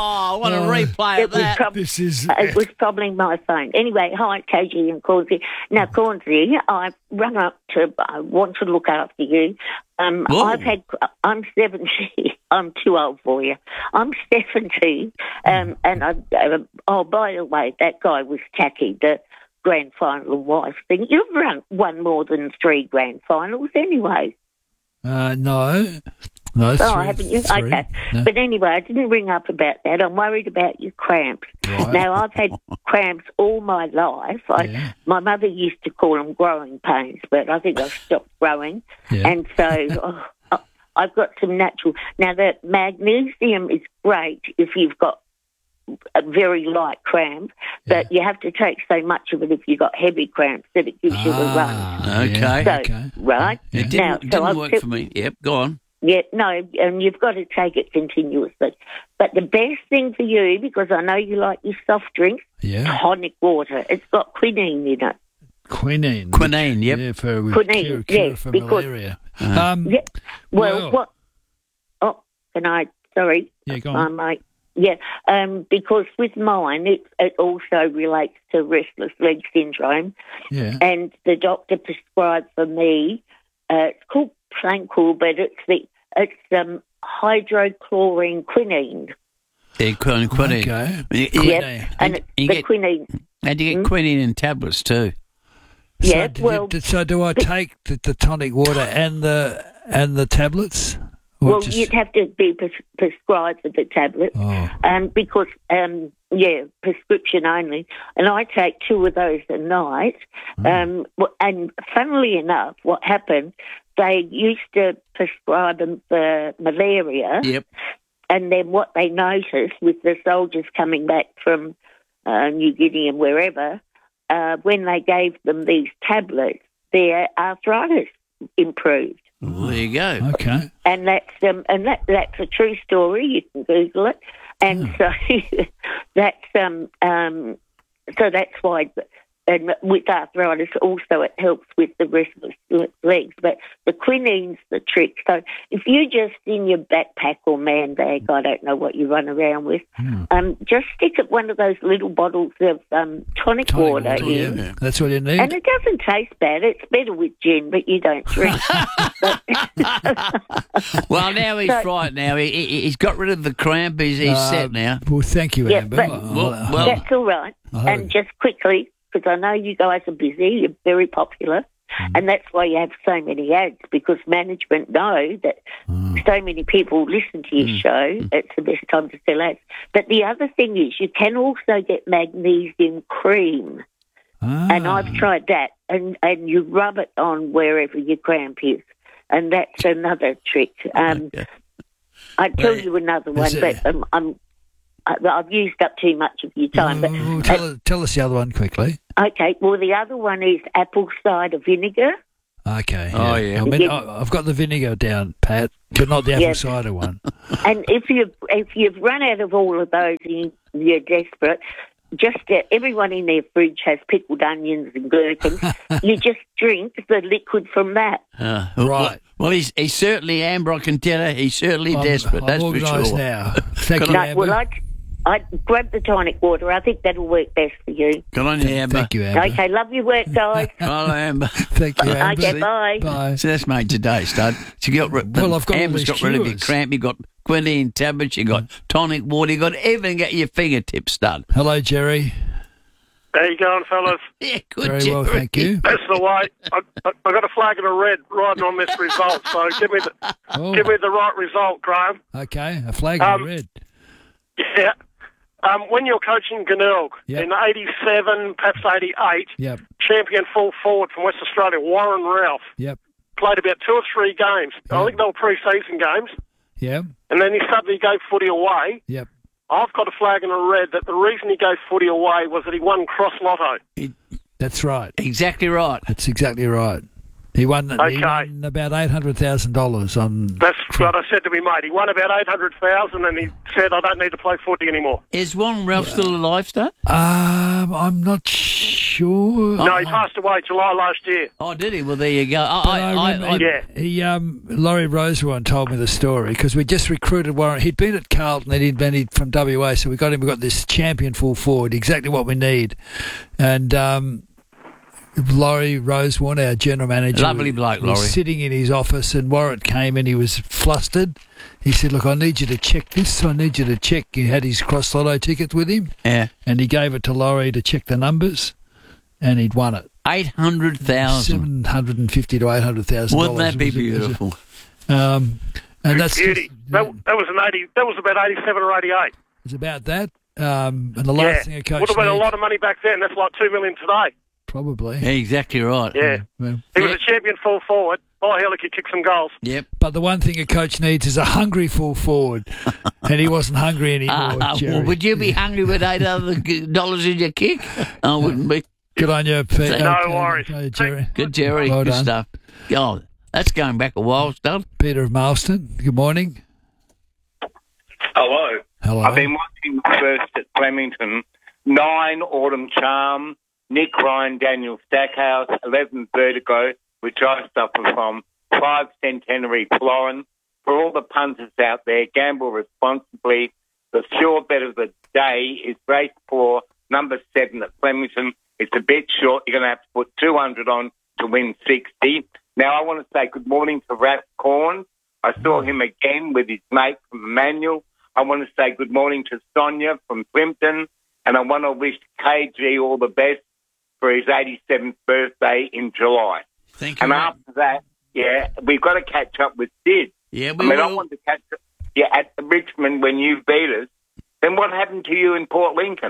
Speaker 1: I want to oh, replay
Speaker 6: it
Speaker 1: that.
Speaker 6: Prob-
Speaker 3: this is...
Speaker 6: It was probably my phone. Anyway, hi, K G and Cornsey. Now, Cornsey, I rang up to, I want to look after you. Um, I've had, I'm seventy. I'm too old for you. I'm seventy. Um, and I, uh, oh, by the way, that guy was tacky, the grand final wife thing. You've run won more than three grand finals anyway.
Speaker 3: Uh, no. No,
Speaker 6: oh,
Speaker 3: three,
Speaker 6: haven't you?
Speaker 3: Three.
Speaker 6: Okay.
Speaker 3: No.
Speaker 6: But anyway, I didn't ring up about that. I'm worried about your cramps.
Speaker 3: Right.
Speaker 6: Now, I've had cramps all my life. I, yeah. My mother used to call them growing pains, but I think I've stopped growing.
Speaker 3: Yeah.
Speaker 6: And so oh, I've got some natural... Now, the magnesium is great if you've got a very light cramp, but yeah. you have to take so much of it if you've got heavy cramps that it gives ah, you a run.
Speaker 1: Okay.
Speaker 6: So,
Speaker 1: okay.
Speaker 6: Right?
Speaker 1: It didn't,
Speaker 6: now,
Speaker 1: didn't
Speaker 6: so
Speaker 1: work
Speaker 6: I've,
Speaker 1: for me. Yep, go on.
Speaker 6: Yeah, no, and you've got to take it continuously. But the best thing for you, because I know you like your soft drinks,
Speaker 3: yeah.
Speaker 6: tonic water. It's got quinine in it.
Speaker 3: Quinine?
Speaker 1: Quinine, yep.
Speaker 3: Yeah, for
Speaker 6: quinine,
Speaker 3: cure, cure
Speaker 6: yeah,
Speaker 3: for
Speaker 6: because,
Speaker 3: malaria.
Speaker 1: Uh-huh.
Speaker 3: Um,
Speaker 6: yeah, well,
Speaker 3: well,
Speaker 6: what... Oh, can I... Sorry.
Speaker 3: Yeah, go on.
Speaker 6: Um, yeah, um, because with mine, it, it also relates to restless leg syndrome.
Speaker 3: Yeah.
Speaker 6: And the doctor prescribed for me, uh, it's called Plancol, but it's the it's um, hydrochlorine quinine.
Speaker 1: Yeah, quinine. quinine.
Speaker 3: Okay.
Speaker 1: You,
Speaker 6: yeah,
Speaker 1: and,
Speaker 6: and it's
Speaker 1: you
Speaker 6: the
Speaker 1: get,
Speaker 6: quinine.
Speaker 1: And you get
Speaker 6: mm?
Speaker 1: quinine in tablets too.
Speaker 3: So
Speaker 6: Yeah, well...
Speaker 3: You, so do I take the, the tonic water and the and the tablets? Or
Speaker 6: Well,
Speaker 3: just...
Speaker 6: you'd have to be pres- prescribed for the tablet,
Speaker 3: oh.
Speaker 6: um, because, um, yeah, prescription only. And I take two of those a night. Mm. Um, and funnily enough, what happened, they used to prescribe them for malaria.
Speaker 1: Yep.
Speaker 6: And then what they noticed with the soldiers coming back from uh, New Guinea and wherever, uh, when they gave them these tablets, their arthritis improved.
Speaker 1: Well, there you go.
Speaker 3: Okay.
Speaker 6: And that's um, and that that's a true story. You can Google it. And
Speaker 3: oh.
Speaker 6: so that's um um so that's why. And with arthritis, also it helps with the restless legs. But the quinine's the trick. So if you're just in your backpack or man bag, I don't know what you run around with,
Speaker 3: mm.
Speaker 6: um, just stick at one of those little bottles of um, tonic,
Speaker 3: tonic
Speaker 6: water.
Speaker 3: water
Speaker 6: in.
Speaker 3: yeah. That's all you need.
Speaker 6: And it doesn't taste bad. It's better with gin, but you don't drink.
Speaker 1: Well, now he's
Speaker 6: So-
Speaker 1: right now. He, he, he's got rid of the cramp. He's, he's
Speaker 3: Uh,
Speaker 1: set now.
Speaker 3: Well, thank you,
Speaker 6: Yeah,
Speaker 3: Amber.
Speaker 6: but-
Speaker 3: I'll-
Speaker 1: Well,
Speaker 3: I'll-
Speaker 1: well-
Speaker 6: That's all right.
Speaker 3: I'll-
Speaker 6: And just quickly, because I know you guys are busy, you're very popular,
Speaker 3: Mm.
Speaker 6: and that's why you have so many ads, because management know that
Speaker 3: Mm.
Speaker 6: so many people listen to your
Speaker 1: Mm.
Speaker 6: show. It's the best time to sell ads. But the other thing is you can also get magnesium cream,
Speaker 3: Ah.
Speaker 6: and I've tried that, and, and you rub it on wherever your cramp is, and that's another trick. Um,
Speaker 1: Okay.
Speaker 6: I'd tell
Speaker 1: Well,
Speaker 6: you another one,
Speaker 3: is it-
Speaker 6: but um, I'm... I- I've used up too much of your time. But
Speaker 3: Oh, tell, us, tell us the other one quickly.
Speaker 6: Okay, well, the other one is apple cider vinegar.
Speaker 3: Okay.
Speaker 1: Oh,
Speaker 3: yeah.
Speaker 1: yeah.
Speaker 3: I mean, I, I've got the vinegar down, Pat, but not the apple
Speaker 6: Yeah.
Speaker 3: cider one.
Speaker 6: And if you've if you've run out of all of those and you're desperate, just uh, everyone in their fridge has pickled onions and gherkins. You just drink the liquid from that.
Speaker 1: Uh, right. Well, he's, he's certainly, Amber, I can tell her, he's certainly
Speaker 3: I'm-
Speaker 1: desperate,
Speaker 3: I'm
Speaker 1: that's for
Speaker 3: organised
Speaker 1: sure.
Speaker 3: now. Thank
Speaker 1: Good
Speaker 3: you,
Speaker 1: on-
Speaker 3: Amber.
Speaker 6: Well, I'd, I'd grab the tonic water. I think that'll work best for you.
Speaker 1: Good on you, Amber.
Speaker 3: Thank you, Amber.
Speaker 6: Okay, love your work, guys.
Speaker 1: Hello, Amber.
Speaker 3: Thank you, Amber.
Speaker 6: Okay, bye.
Speaker 3: Bye.
Speaker 1: So that's made today, Stud. So you got, ri-
Speaker 3: Well, I've got all
Speaker 1: Amber's
Speaker 3: these
Speaker 1: got rid of your
Speaker 3: cures.
Speaker 1: cramp, you got quinine tablets, you got tonic water, you got everything at your fingertips, Stud.
Speaker 3: Hello, Jerry.
Speaker 7: How you going, fellas?
Speaker 1: Yeah, good.
Speaker 3: Very
Speaker 1: Jerry.
Speaker 3: well, thank you.
Speaker 7: That's the way. I, I, I got a flagon of red riding on this result, so give me the
Speaker 3: Oh.
Speaker 7: give me the right result, Graham.
Speaker 3: Okay, a flag
Speaker 7: Um,
Speaker 3: of red.
Speaker 7: Yeah. Um, when you're coaching Glenelg
Speaker 3: Yep.
Speaker 7: in eighty-seven, perhaps eighty-eight,
Speaker 3: Yep,
Speaker 7: champion full forward from West Australia, Warren Ralph,
Speaker 3: yep,
Speaker 7: played about two or three games. I think they were pre-season games,
Speaker 3: yep,
Speaker 7: and then he suddenly gave footy away.
Speaker 3: yep.
Speaker 7: I've got a flagon of red that the reason he gave footy away was that he won cross lotto.
Speaker 3: That's right.
Speaker 1: Exactly right.
Speaker 3: That's exactly right. He won, he
Speaker 7: Okay.
Speaker 3: won about eight hundred thousand dollars on...
Speaker 7: That's what I said to me, mate. He won about eight hundred thousand, and he said, "I don't need to play footy anymore."
Speaker 1: Is Warren Ralph still alive, Stud?
Speaker 3: Um, I'm not sure.
Speaker 7: No, he passed away July last year.
Speaker 1: Oh, did he? Well, there you go. I,
Speaker 3: But
Speaker 1: I,
Speaker 3: I
Speaker 1: I,
Speaker 3: remember
Speaker 1: I,
Speaker 3: he,
Speaker 7: Yeah.
Speaker 3: he, um, Laurie Rosewarne told me the story because we just recruited Warren. He'd been at Carlton and he'd been he'd from W A, so we got him. We got this champion full forward, exactly what we need. And um, Laurie Rosewarne, our general manager,
Speaker 1: Lovely bloke,
Speaker 3: was
Speaker 1: Laurie.
Speaker 3: sitting in his office, and Warren came and he was flustered. He said, "Look, I need you to check this. I need you to check." He had his cross lotto ticket with him,
Speaker 1: yeah.
Speaker 3: and he gave it to Laurie to check the numbers, and he'd won it.
Speaker 1: eight hundred thousand.
Speaker 3: Seven hundred and fifty to eight hundred thousand dollars.
Speaker 1: Wouldn't that be beautiful?
Speaker 3: Um, and that's
Speaker 7: Beauty. That, that was an eighty. That was about eighty-seven or eighty-eight.
Speaker 3: it's about that. Um, and the last
Speaker 7: Yeah,
Speaker 3: thing a coach
Speaker 7: would have been a
Speaker 3: needs-
Speaker 7: lot of money back then. That's like two million today.
Speaker 3: probably.
Speaker 1: Yeah, exactly right.
Speaker 7: Yeah,
Speaker 3: Well,
Speaker 7: he was a champion full forward. By hell, he could kick some goals.
Speaker 1: Yep.
Speaker 3: but the one thing a coach needs is a hungry full forward, and he wasn't hungry anymore.
Speaker 1: Uh,
Speaker 3: Jerry.
Speaker 1: well, would you be hungry with eight hundred dollars in your kick? I wouldn't be.
Speaker 3: Good on you, Pete.
Speaker 7: No
Speaker 3: Okay,
Speaker 7: worries.
Speaker 3: okay, Jerry.
Speaker 1: Good, Jerry.
Speaker 3: Well
Speaker 1: Good
Speaker 3: done.
Speaker 1: stuff. Oh, that's going back a while, Stud.
Speaker 3: Peter of Marston. Good morning.
Speaker 8: Hello.
Speaker 3: Hello.
Speaker 8: I've been watching first at Flemington. Nine, Autumn Charm. Nick Ryan, Daniel Stackhouse. Eleven, Vertigo, which I suffer from. Five, Centenary, Florin. For all the punters out there, gamble responsibly. The sure bet of the day is race four, number seven at Flemington. It's a bit short. You're going to have to put two hundred on to win sixty. Now, I want to say good morning to Raph Corn. I saw him again with his mate from Emmanuel. I want to say good morning to Sonia from Plimpton. And I want to wish K G all the best for his eighty-seventh birthday in July.
Speaker 1: Thank you.
Speaker 8: And
Speaker 1: mate.
Speaker 8: after that, yeah, we've got to catch up with Sid.
Speaker 1: Yeah,
Speaker 8: I
Speaker 1: we
Speaker 8: mean, I
Speaker 1: will.
Speaker 8: want to catch up yeah, at the Richmond when you beat us. Then what happened to you in Port Lincoln?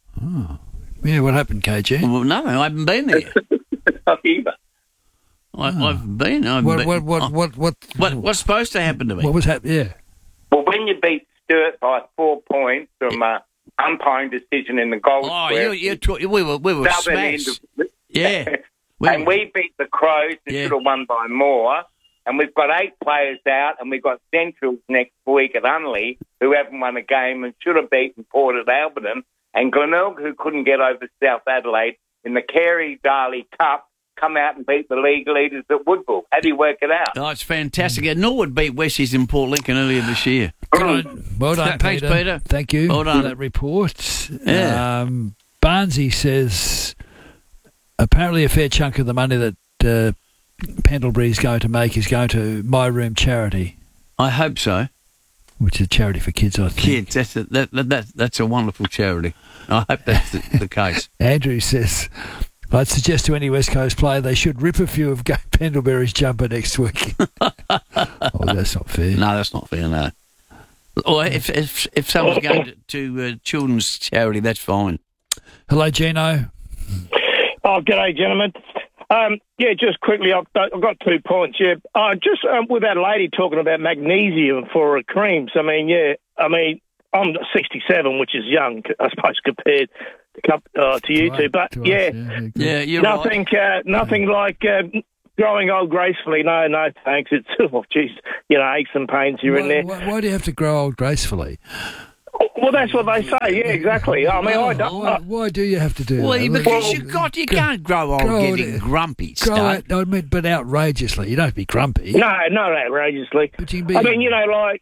Speaker 3: Yeah, what happened, K G?
Speaker 1: Well, no, I haven't been there.
Speaker 8: Not either.
Speaker 1: I, I've been. I've
Speaker 3: What,
Speaker 1: been.
Speaker 3: what, what, what, what,
Speaker 1: What, what's supposed to happen to me?
Speaker 3: what was happening? Yeah.
Speaker 8: Well, when you beat Sturt by four points from uh, umpiring decision in the goal
Speaker 1: Oh,
Speaker 8: square,
Speaker 1: you, you, tw- we were, we were
Speaker 8: southern end
Speaker 1: smashed.
Speaker 8: of-
Speaker 1: Yeah. We
Speaker 8: and
Speaker 1: were-
Speaker 8: we beat the Crows that
Speaker 1: Yeah.
Speaker 8: should have won by more. And we've got eight players out, and we've got Centrals next week at Unley, who haven't won a game and should have beaten Port at Alberton, and Glenelg, who couldn't get over South Adelaide in the Carey Darley Cup, come out and beat the league leaders at Woodville. How do you work it out?
Speaker 1: Oh, it's fantastic. And Norwood beat Westies in Port Lincoln earlier this year.
Speaker 3: Well done,
Speaker 1: Thanks,
Speaker 3: Peter.
Speaker 1: Peter.
Speaker 3: Thank you
Speaker 1: Well done.
Speaker 3: for that report.
Speaker 1: Yeah.
Speaker 3: Um, Barnesy says apparently a fair chunk of the money that uh, Pendlebury is going to make is going to My Room Charity,
Speaker 1: I hope so.
Speaker 3: which is a charity for kids, I think.
Speaker 1: Kids, that's a, that, that, that, that's a wonderful charity. I hope that's the, the case.
Speaker 3: Andrew says, I'd suggest to any West Coast player they should rip a few of Gay Pendlebury's jumper next week. Oh, that's not fair.
Speaker 1: No, that's not fair, no. Or if if, if someone's going to, to uh, children's charity, that's fine.
Speaker 3: Hello, Gino.
Speaker 7: Oh, g'day, gentlemen. Um, yeah, just quickly, I've, I've got two points. Yeah, uh, just um, with that lady talking about magnesium for her creams. I mean, yeah, I mean, I'm sixty-seven, which is young, I suppose, compared to, uh, to you two. But
Speaker 3: to us,
Speaker 7: yeah,
Speaker 3: yeah,
Speaker 1: Yeah, you're
Speaker 7: nothing,
Speaker 1: right.
Speaker 7: uh, nothing like uh, growing old gracefully. No, no, thanks. It's, oh, geez, you know, aches and pains here
Speaker 3: why,
Speaker 7: and there.
Speaker 3: Why, why do you have to grow old gracefully?
Speaker 7: Well, that's what they say. Yeah, exactly. I mean,
Speaker 3: oh,
Speaker 7: I don't.
Speaker 3: Why, why do you have to do
Speaker 1: well,
Speaker 3: that?
Speaker 1: Because well, you got you can't grow old grow getting old, grumpy.
Speaker 3: Grow
Speaker 1: Stuff.
Speaker 3: I mean, but outrageously. You don't have to be grumpy.
Speaker 7: No, not outrageously.
Speaker 3: But you can be,
Speaker 7: I mean, you know, like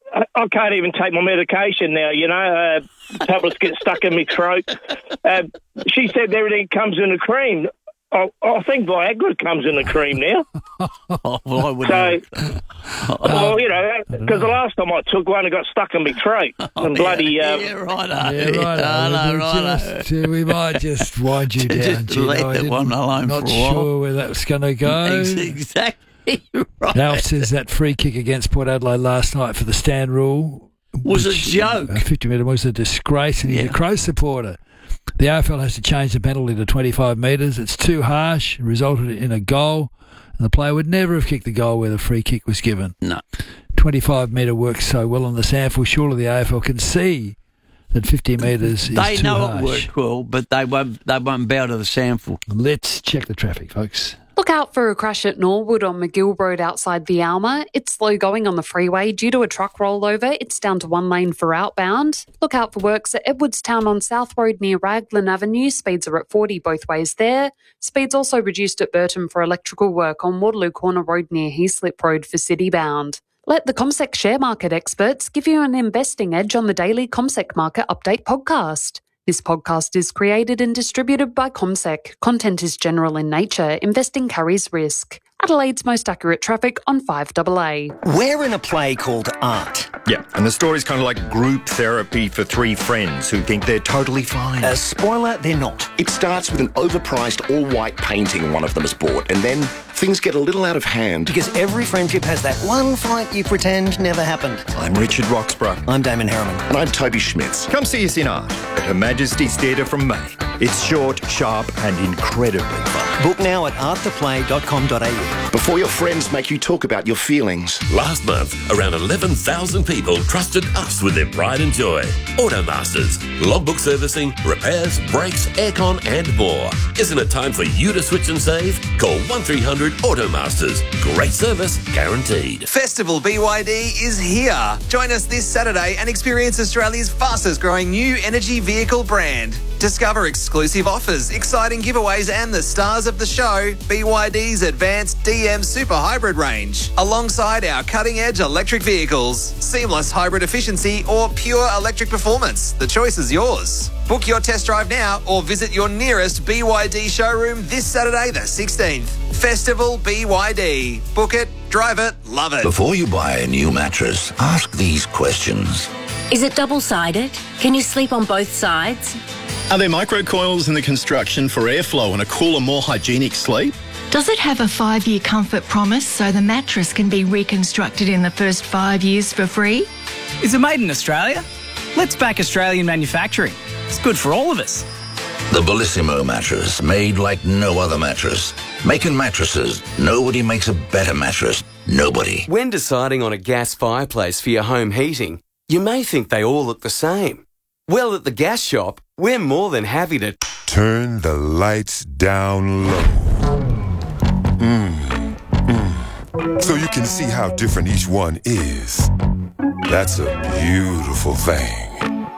Speaker 7: I can't even take my medication now. You know, uh, tablets get stuck in my throat. Uh, she said everything comes in a cream. I, I think Viagra comes in a cream now.
Speaker 1: oh, well, I
Speaker 7: wouldn't. So, well, you know, because the last time I took one, it got stuck in my throat.
Speaker 1: Oh,
Speaker 7: and bloody.
Speaker 1: Yeah,
Speaker 7: um,
Speaker 1: yeah right.
Speaker 3: Yeah, right.
Speaker 1: Yeah, no, right.
Speaker 3: Just, uh, we might just wind you down.
Speaker 1: Just let
Speaker 3: know,
Speaker 1: that one alone
Speaker 3: not
Speaker 1: for a while.
Speaker 3: sure where that's going to go.
Speaker 1: Exactly right.
Speaker 3: Alf says that free kick against Port Adelaide last night for the stand rule
Speaker 1: was
Speaker 3: which,
Speaker 1: a joke.
Speaker 3: Uh, fifty metre was a disgrace, and he's
Speaker 1: yeah.
Speaker 3: a Crow supporter. The A F L has to change the penalty to twenty-five metres. It's too harsh. It resulted in a goal, and the player would never have kicked the goal where the free kick was given.
Speaker 1: No.
Speaker 3: twenty-five metre works so well on the sample. Surely the A F L can see that fifty metres is
Speaker 1: they
Speaker 3: too
Speaker 1: know
Speaker 3: harsh.
Speaker 1: It worked well, but they won't, they won't bow to the sample.
Speaker 3: Let's check the traffic, folks.
Speaker 18: Look out for a crash at Norwood on McGill Road outside the Alma. It's slow going on the freeway due to a truck rollover. It's down to one lane for outbound. Look out for works at Edwardstown on South Road near Raglan Avenue. Speeds are at forty both ways there. Speeds also reduced at Burton for electrical work on Waterloo Corner Road near Heaslip Road for city-bound. Let the CommSec share market experts give you an investing edge on the daily CommSec Market Update podcast. This podcast is created and distributed by CommSec. Content is general in nature. Investing carries risk. Adelaide's most accurate traffic on five A A.
Speaker 10: We're in a play called Art.
Speaker 14: Yeah, and the story's kind of like group therapy for three friends who think they're totally fine.
Speaker 10: Uh, spoiler, they're not.
Speaker 15: It starts with an overpriced all-white painting one of them has bought, and then things get a little out of hand.
Speaker 10: Because every friendship has that one fight you pretend never happened.
Speaker 14: I'm Richard Roxburgh.
Speaker 10: I'm Damon Harriman.
Speaker 15: And I'm Toby Schmitz.
Speaker 14: Come see us in Art at Her Majesty's Theatre from May. It's short, sharp and incredibly fun.
Speaker 10: Book now at art the play dot com dot a u.
Speaker 15: Before your friends make you talk about your feelings.
Speaker 16: Last month, around eleven thousand people trusted us with their pride and joy. Automasters. Logbook servicing, repairs, brakes, aircon and more. Isn't it time for you to switch and save? Call one three hundred Automasters. Great service guaranteed.
Speaker 25: Festival B Y D is here. Join us this Saturday and experience Australia's fastest growing new energy vehicle brand. Discover exclusive offers, exciting giveaways and the stars of the show, B Y D's advanced D M Super Hybrid range, alongside our cutting-edge electric vehicles, seamless hybrid efficiency or pure electric performance. The choice is yours. Book your test drive now or visit your nearest B Y D showroom this Saturday the sixteenth. Festival B Y D. Book it, drive it, love it.
Speaker 9: Before you buy a new mattress, ask these questions.
Speaker 26: Is it double-sided? Can you sleep on both sides?
Speaker 27: Are there microcoils in the construction for airflow and a cooler, more hygienic sleep?
Speaker 28: Does it have a five-year comfort promise so the mattress can be reconstructed in the first five years for free?
Speaker 29: Is it made in Australia? Let's back Australian manufacturing. It's good for all of us.
Speaker 9: The Bellissimo mattress, made like no other mattress. Making mattresses, nobody makes a better mattress. Nobody.
Speaker 30: When deciding on a gas fireplace for your home heating, you may think they all look the same. Well, at the gas shop, we're more than happy to
Speaker 31: turn the lights down low. Mm, mm. So you can see how different each one is. That's a beautiful thing.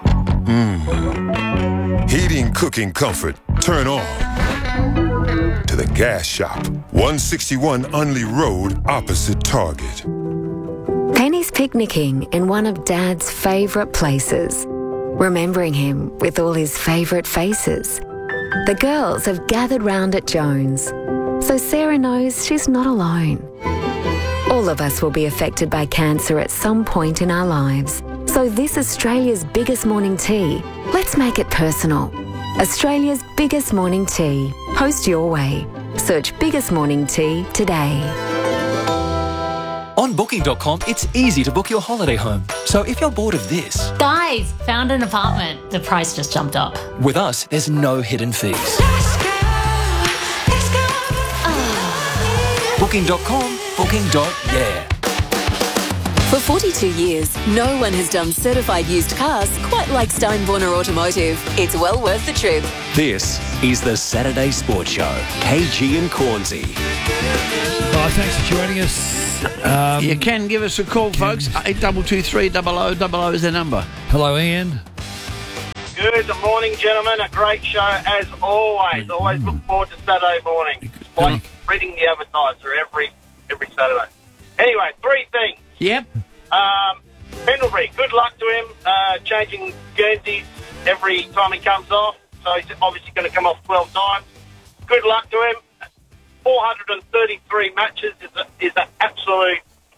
Speaker 31: Mm. Heating, cooking, comfort, turn on to the gas shop. one sixty-one Unley Road, opposite Target.
Speaker 24: Penny's picnicking in one of Dad's favourite places, remembering him with all his favourite faces. The girls have gathered round at Jones, so Sarah knows she's not alone. All of us will be affected by cancer at some point in our lives. So this Australia's biggest morning tea, let's make it personal. Australia's biggest morning tea. Post your way. Search Biggest Morning Tea today.
Speaker 32: On booking dot com, it's ezy to book your holiday home. So if you're bored of this...
Speaker 33: Guys, found an apartment. The price just jumped up.
Speaker 32: With us, there's no hidden fees. Let's go, let's go. booking dot com, booking dot yeah.
Speaker 2: For forty-two years, no one has done certified used cars quite like Steinborner Automotive. It's well worth the trip.
Speaker 32: This is the Saturday Sports Show. K G and Cornsey.
Speaker 3: Oh, thanks for joining us. Um,
Speaker 1: you can give us a call, folks. eight two two three, double oh double oh is the number.
Speaker 3: Hello, Ian.
Speaker 4: Good morning, gentlemen. A great show as always. Always look forward to Saturday morning. Like reading the advertiser every every Saturday. Anyway, three things.
Speaker 1: Yep.
Speaker 4: Um, Pendlebury, good luck to him. Uh, changing Guernseys every time he comes off. So he's obviously going to come off twelve times. Good luck to him. four hundred thirty-three matches is a, is an absolute.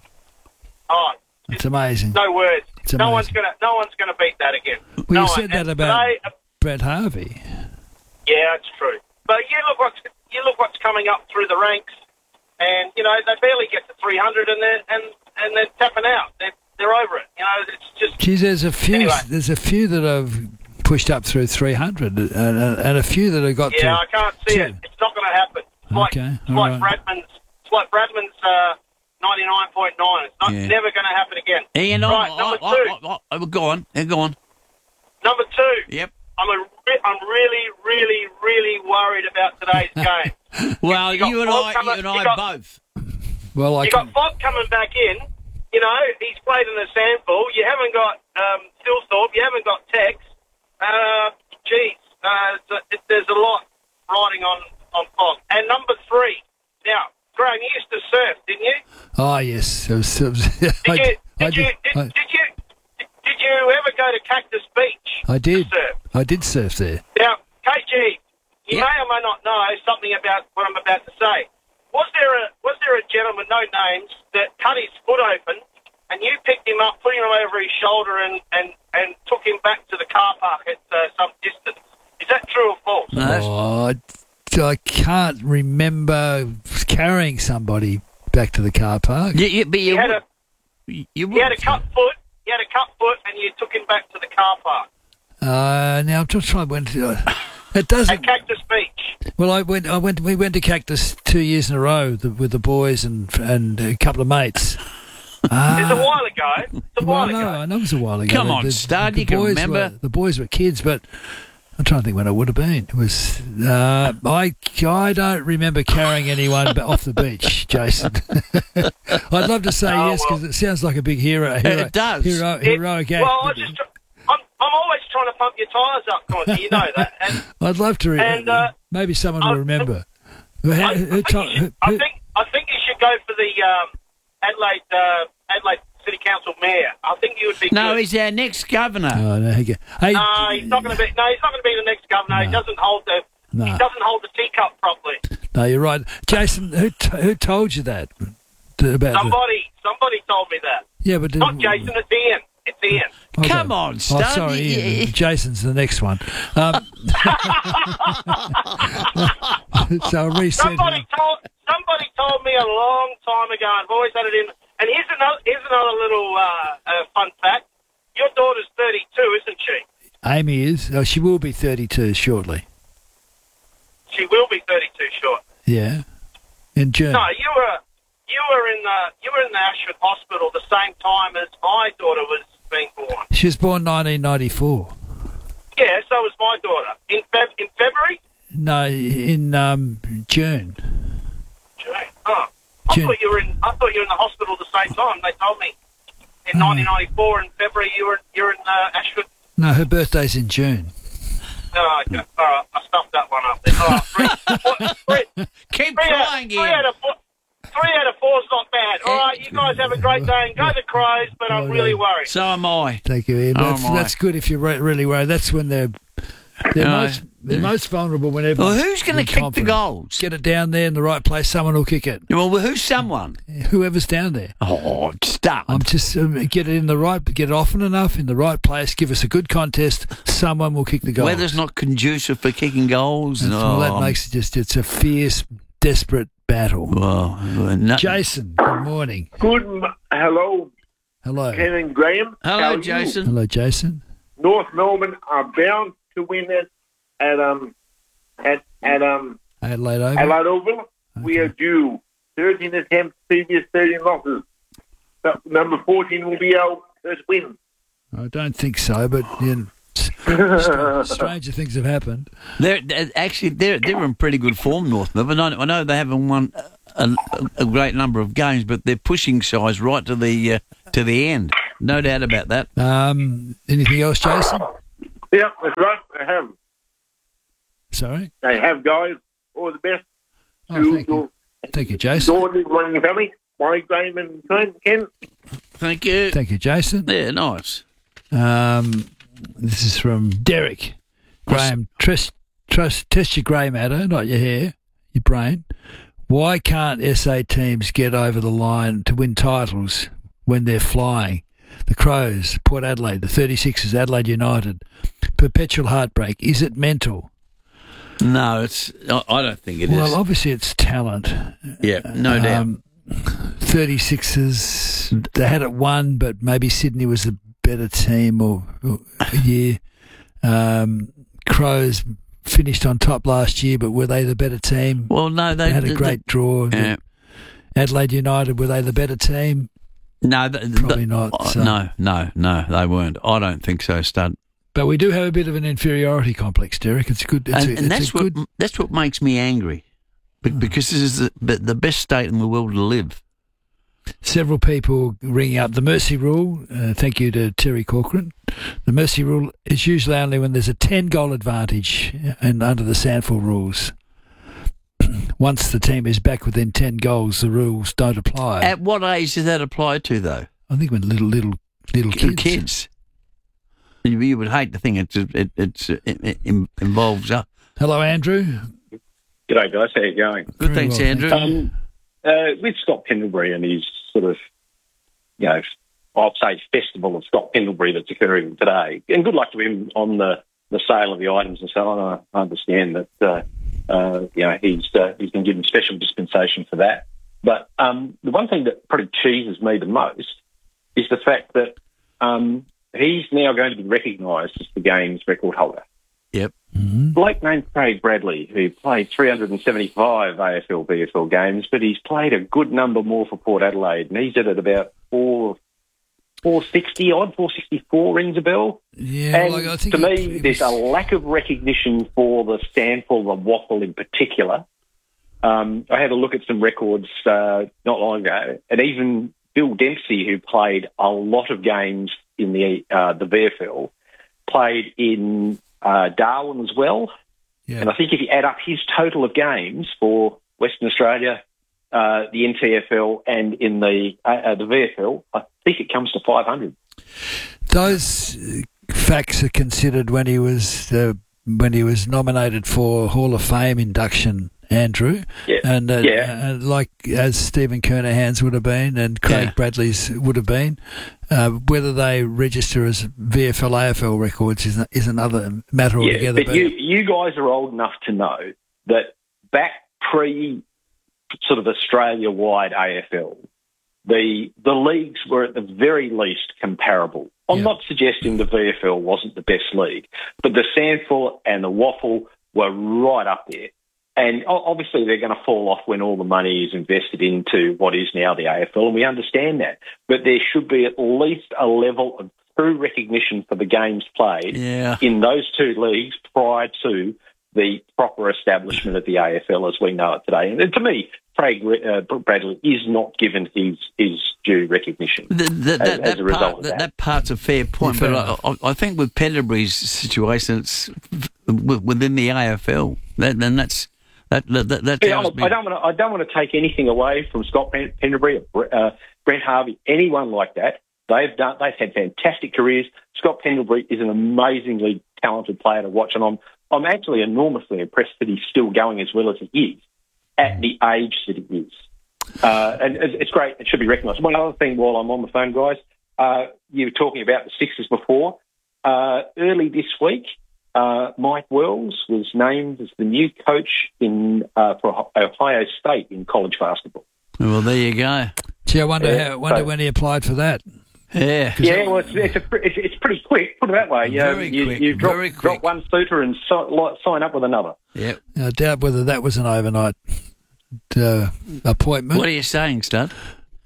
Speaker 4: Oh,
Speaker 3: it's amazing.
Speaker 4: No words.
Speaker 3: It's
Speaker 4: no
Speaker 3: amazing.
Speaker 4: one's gonna. No one's gonna beat that again.
Speaker 3: Well,
Speaker 4: no
Speaker 3: you
Speaker 4: one.
Speaker 3: said that
Speaker 4: And
Speaker 3: about
Speaker 4: today, uh,
Speaker 3: Brett Harvey.
Speaker 4: yeah, it's true. But you look what's you look what's coming up through the ranks, and you know they barely get to three hundred, and they're and and they're tapping out. They're they're over it. You know, it's just.
Speaker 3: Geez, there's a few.
Speaker 4: Anyway.
Speaker 3: There's a few that have pushed up through three hundred, and, and, and a few that have got to.
Speaker 4: Yeah, I can't see
Speaker 3: two.
Speaker 4: it. It's not going to happen. It's like,
Speaker 3: Okay,
Speaker 4: it's
Speaker 3: all
Speaker 4: like
Speaker 3: right.
Speaker 4: Bradman's. It's like Bradman's uh, ninety-nine point nine. It's not,
Speaker 1: Yeah.
Speaker 4: never going to happen again.
Speaker 1: Ian,
Speaker 4: right,
Speaker 1: I,
Speaker 4: number
Speaker 1: I,
Speaker 4: two.
Speaker 1: I, I, I, go on. Yeah, go on.
Speaker 4: Number two.
Speaker 1: Yep.
Speaker 4: I'm a, re- I'm really, really, really worried about today's game.
Speaker 1: Well,
Speaker 4: got
Speaker 1: you and
Speaker 4: Bob
Speaker 1: I,
Speaker 4: coming-
Speaker 1: you and
Speaker 4: you
Speaker 1: I
Speaker 4: got-
Speaker 1: both.
Speaker 3: Well, I
Speaker 4: you
Speaker 3: can,
Speaker 4: got Bob coming back in. You know, he's played in the Sandful. You haven't got um, Stilthorpe. You haven't got Tex. Uh, geez, uh, it's a- it, there's a lot riding on, on Bob. And number three. Now, Graham, you used to surf, didn't you?
Speaker 3: oh yes, it was, it was,
Speaker 4: Did
Speaker 3: I,
Speaker 4: you? Did
Speaker 3: I
Speaker 4: you?
Speaker 3: did.
Speaker 4: Did,
Speaker 3: I,
Speaker 4: did you? Did, did you ever go to Cactus Beach?
Speaker 3: I did.
Speaker 4: To surf?
Speaker 3: I did surf there.
Speaker 4: Now, K G, you may or may not know something about what I'm about to say. Was there a was there a gentleman, no names, that cut his foot open, and you picked him up, put him over his shoulder, and, and, and took him back to the car park at uh, some distance? Is that true or false?
Speaker 3: Oh, I, I can't remember carrying somebody back to the car park.
Speaker 1: Yeah, yeah, but you,
Speaker 4: He had a
Speaker 1: you
Speaker 4: he
Speaker 1: would.
Speaker 4: had a cut foot. He had a cut foot, and you took him back to the car park
Speaker 3: Uh, now I'm just trying to went. To, uh, it doesn't.
Speaker 4: at Cactus Beach.
Speaker 3: Well, I went. I went. We went to Cactus two years in a row the, with the boys and and a couple of mates. Ah.
Speaker 4: It's a while ago. It's a while
Speaker 3: Well, no,
Speaker 4: ago.
Speaker 3: I know it was a while ago.
Speaker 1: Come
Speaker 3: The-
Speaker 1: on,
Speaker 3: the,
Speaker 1: Stud,
Speaker 3: the
Speaker 1: you can
Speaker 3: boys
Speaker 1: remember.
Speaker 3: Were, the boys were kids, but I'm trying to think when it would have been. It was. Uh, I I don't remember carrying anyone b- off the beach, Jason. I'd love to say
Speaker 4: Oh,
Speaker 3: yes because
Speaker 4: well.
Speaker 3: it sounds like a big hero. hero
Speaker 1: It does.
Speaker 3: Hero,
Speaker 4: It-
Speaker 3: heroic act.
Speaker 4: well, I just. I'm, I'm always trying to pump your tyres up, Connie. You know that. And
Speaker 3: I'd love to. Re-
Speaker 4: And, uh,
Speaker 3: maybe someone will
Speaker 4: I-
Speaker 3: remember. Who-
Speaker 4: I, I,
Speaker 3: who
Speaker 4: think
Speaker 3: told-
Speaker 4: you should,
Speaker 3: who-
Speaker 4: I
Speaker 3: who-
Speaker 4: think I think you should go for the um, Adelaide uh, Adelaide City Council mayor. I think you would be.
Speaker 1: No,
Speaker 4: good.
Speaker 1: he's our next governor.
Speaker 3: Oh, there you go. Hey,
Speaker 4: No, he's not going to be. No, he's not going to be the next governor. He doesn't hold the.
Speaker 3: No.
Speaker 4: He doesn't hold the teacup properly.
Speaker 3: no, you're right, Jason. Who t- who told you that? T- About the-
Speaker 4: Somebody, somebody told me that.
Speaker 3: yeah, but
Speaker 4: Not Jason. It's Ian. It's Ian.
Speaker 3: Okay.
Speaker 1: Come on, Stud.
Speaker 3: Oh, sorry,
Speaker 1: You-
Speaker 3: Ian.
Speaker 1: you-
Speaker 3: Jason's the next one. Um, so I'll reset.
Speaker 4: Somebody told. Somebody told me a long time ago. I've always had it in. And here's another. Here's another little uh, uh, fun fact. Your daughter's thirty-two, isn't she?
Speaker 3: Amy is. Oh, she will be thirty-two shortly.
Speaker 4: She will be thirty-two short.
Speaker 3: Yeah, in June.
Speaker 4: No, you were you were in the you were in the Ashford Hospital the same time as my daughter was being born.
Speaker 3: She was born nineteen ninety-four.
Speaker 4: Yeah, so was my daughter in Feb- in February.
Speaker 3: No, in um, June.
Speaker 4: June. Oh, I
Speaker 3: June.
Speaker 4: thought you were in. I thought you were in the hospital the same time. They told me in
Speaker 3: Oh.
Speaker 4: nineteen ninety-four in February you were you're in uh, Ashford.
Speaker 3: No, her birthday's in June.
Speaker 4: Oh, okay. All right, I stuffed that one up. There. All right, three, three,
Speaker 1: Keep
Speaker 4: three out,
Speaker 1: trying,
Speaker 4: three
Speaker 1: Ian.
Speaker 4: out of four. Three out of four is not bad. All right, you guys have a great day and go the Crows, but I'm really worried.
Speaker 1: So am I.
Speaker 3: Thank you, Ian.
Speaker 1: Oh,
Speaker 3: That's,
Speaker 1: my.
Speaker 3: that's good if you're re- really worried. That's when they're they're,
Speaker 1: No.
Speaker 3: most, they're most vulnerable whenever.
Speaker 1: Well, who's going to kick the goals?
Speaker 3: Get it down there in the right place. Someone will kick it.
Speaker 1: Well, who's someone?
Speaker 3: Whoever's down there.
Speaker 1: Oh, stop.
Speaker 3: I'm just um, get it in the right, get it often enough in the right place. Give us a good contest. Someone will kick the goal.
Speaker 1: Weather's not conducive for kicking goals.
Speaker 3: That's, well, that
Speaker 1: Oh,
Speaker 3: makes it just. It's a fierce, desperate battle.
Speaker 1: Well, no-
Speaker 3: Jason, good morning.
Speaker 5: Good. M- hello,
Speaker 3: Hello.
Speaker 5: Ken and Graham. How
Speaker 1: Hello,
Speaker 5: are you?
Speaker 1: Jason.
Speaker 3: Hello, Jason.
Speaker 5: North Melbourne are bound to win it at um at at um
Speaker 3: Adelaide Oval.
Speaker 5: Adelaide Oval. We are due thirteen attempts, previous thirteen losses. uh, number fourteen will be our first win.
Speaker 3: I don't think so, but you know, stranger things have happened.
Speaker 1: They're, they're actually they're they're in pretty good form, North Melbourne. I, I know they haven't won a, a great number of games, but they're pushing size right to the uh, to the end. No doubt about that.
Speaker 3: Um, anything else, Jason?
Speaker 5: Yeah, that's right. They have.
Speaker 3: Sorry?
Speaker 5: They have, guys. All the best.
Speaker 3: Oh,
Speaker 5: to
Speaker 3: thank you.
Speaker 5: your
Speaker 3: Thank you, Jason.
Speaker 5: Gordon running family. Mike, Graham and Ken.
Speaker 1: Thank you.
Speaker 3: Thank you, Jason.
Speaker 1: Yeah, nice.
Speaker 3: Um, this is from Derek. Graham, trust, trust, test your grey matter, not your hair, your brain. Why can't S A teams get over the line to win titles when they're flying? The Crows, Port Adelaide, the thirty-sixers, Adelaide United. Perpetual heartbreak. Is it mental?
Speaker 1: No, it's. I I don't think it
Speaker 3: well,
Speaker 1: is.
Speaker 3: Well, obviously it's talent.
Speaker 1: Yeah, no doubt.
Speaker 3: Um, thirty-sixers, they had it won, but maybe Sydney was a better team or, or a year. Um, Crows finished on top last year, but were they the better team?
Speaker 1: Well, no, they,
Speaker 3: they had a
Speaker 1: they,
Speaker 3: great
Speaker 1: they,
Speaker 3: draw.
Speaker 1: Yeah.
Speaker 3: Adelaide United, were they the better team?
Speaker 1: No, the,
Speaker 3: probably
Speaker 1: the,
Speaker 3: not. So.
Speaker 1: No, no, no, they weren't. I don't think so, Stud.
Speaker 3: But we do have a bit of an inferiority complex, Derek. It's good. It's
Speaker 1: and
Speaker 3: a,
Speaker 1: and
Speaker 3: it's
Speaker 1: that's
Speaker 3: a good...
Speaker 1: what that's what makes me angry, because this is the, the best state in the world to live.
Speaker 3: Several people ringing up the mercy rule. Uh, thank you to Terry Corcoran. The mercy rule is usually only when there's a ten goal advantage, and under the Sandford rules, once the team is back within ten goals, the rules don't apply.
Speaker 1: At what age does that apply to, though?
Speaker 3: I think when little little little kids.
Speaker 1: kids. You, you would hate to think it's it it's it, it involves. Uh,
Speaker 3: Hello, Andrew.
Speaker 6: G'day, guys. How you going?
Speaker 1: Good, Very thanks, well, Andrew.
Speaker 6: Um, uh, with Scott Pendlebury and his sort of, you know, I'll say festival of Scott Pendlebury that's occurring today, and good luck to him on the, the sale of the items and so on. I understand that uh, uh, you know he's uh, he's been given special dispensation for that. But um, the one thing that probably cheeses me the most is the fact that. Um, He's now going to be recognised as the game's record holder.
Speaker 1: Yep.
Speaker 6: Mm-hmm. Bloke named Craig Bradley, who played three hundred seventy-five A F L, B F L games, but he's played a good number more for Port Adelaide, and he's at about four, four sixty odd, four sixty-four rings a bell.
Speaker 3: Yeah,
Speaker 6: and
Speaker 3: like I think
Speaker 6: to me,
Speaker 3: it, it
Speaker 6: there's
Speaker 3: was...
Speaker 6: a lack of recognition for the Stanford, the Waffle in particular. Um, I had a look at some records uh, not long ago, and even Bill Dempsey, who played a lot of games in the uh, the V F L, played in uh, Darwin as well.
Speaker 3: Yeah.
Speaker 6: And I think if you add up his total of games for Western Australia, uh, the N T F L and in the uh, uh, the V F L, I think it comes to five hundred.
Speaker 3: Those facts are considered when he was uh, when he was nominated for Hall of Fame induction, Andrew,
Speaker 6: yeah.
Speaker 3: and uh,
Speaker 6: yeah.
Speaker 3: uh, like as Stephen Kernahan's would have been and Craig
Speaker 1: yeah.
Speaker 3: Bradley's would have been, uh, whether they register as V F L, A F L records is, is another matter
Speaker 6: yeah,
Speaker 3: altogether.
Speaker 6: But, but you, you guys are old enough to know that back pre sort of Australia-wide A F L, the the leagues were at the very least comparable. I'm
Speaker 3: yeah.
Speaker 6: not suggesting the V F L wasn't the best league, but the Sandford and the Waffle were right up there. And obviously they're going to fall off when all the money is invested into what is now the A F L, and we understand that. But there should be at least a level of true recognition for the games played
Speaker 1: yeah.
Speaker 6: in those two leagues prior to the proper establishment of the A F L as we know it today. And to me, Craig uh, Bradley is not given his, his due recognition
Speaker 1: the, the,
Speaker 6: as,
Speaker 1: that,
Speaker 6: as
Speaker 1: that
Speaker 6: a result
Speaker 1: part,
Speaker 6: of that.
Speaker 1: That part's a fair point,
Speaker 3: yeah,
Speaker 1: but
Speaker 3: fair
Speaker 1: I, I think with Pendlebury's situation, it's within the A F L, that, then that's... That, that, that
Speaker 6: yeah, I don't want to. I don't want to take anything away from Scott Pendlebury, uh, Brent Harvey, anyone like that. They've done. They've had fantastic careers. Scott Pendlebury is an amazingly talented player to watch, and I'm I'm actually enormously impressed that he's still going as well as he is at the age that he is. Uh, and it's, it's great. It should be recognised. One other thing, while I'm on the phone, guys, uh, you were talking about the Sixers before. Uh, early this week. Uh, Mike Wells was named as the new coach in uh, for Ohio State in college basketball.
Speaker 1: Well, there you go.
Speaker 3: Gee, I wonder,
Speaker 6: Yeah,
Speaker 3: how, wonder
Speaker 6: so-
Speaker 3: when he applied for that.
Speaker 1: Yeah.
Speaker 6: Yeah, well, it's, it's, a, it's, it's pretty quick. Put it that way.
Speaker 1: Very
Speaker 6: you,
Speaker 1: quick,
Speaker 6: You drop,
Speaker 1: very quick.
Speaker 6: drop one suitor and so, sign up with another.
Speaker 1: Yep.
Speaker 3: I doubt whether that was an overnight uh, appointment.
Speaker 1: What are you saying, Stud?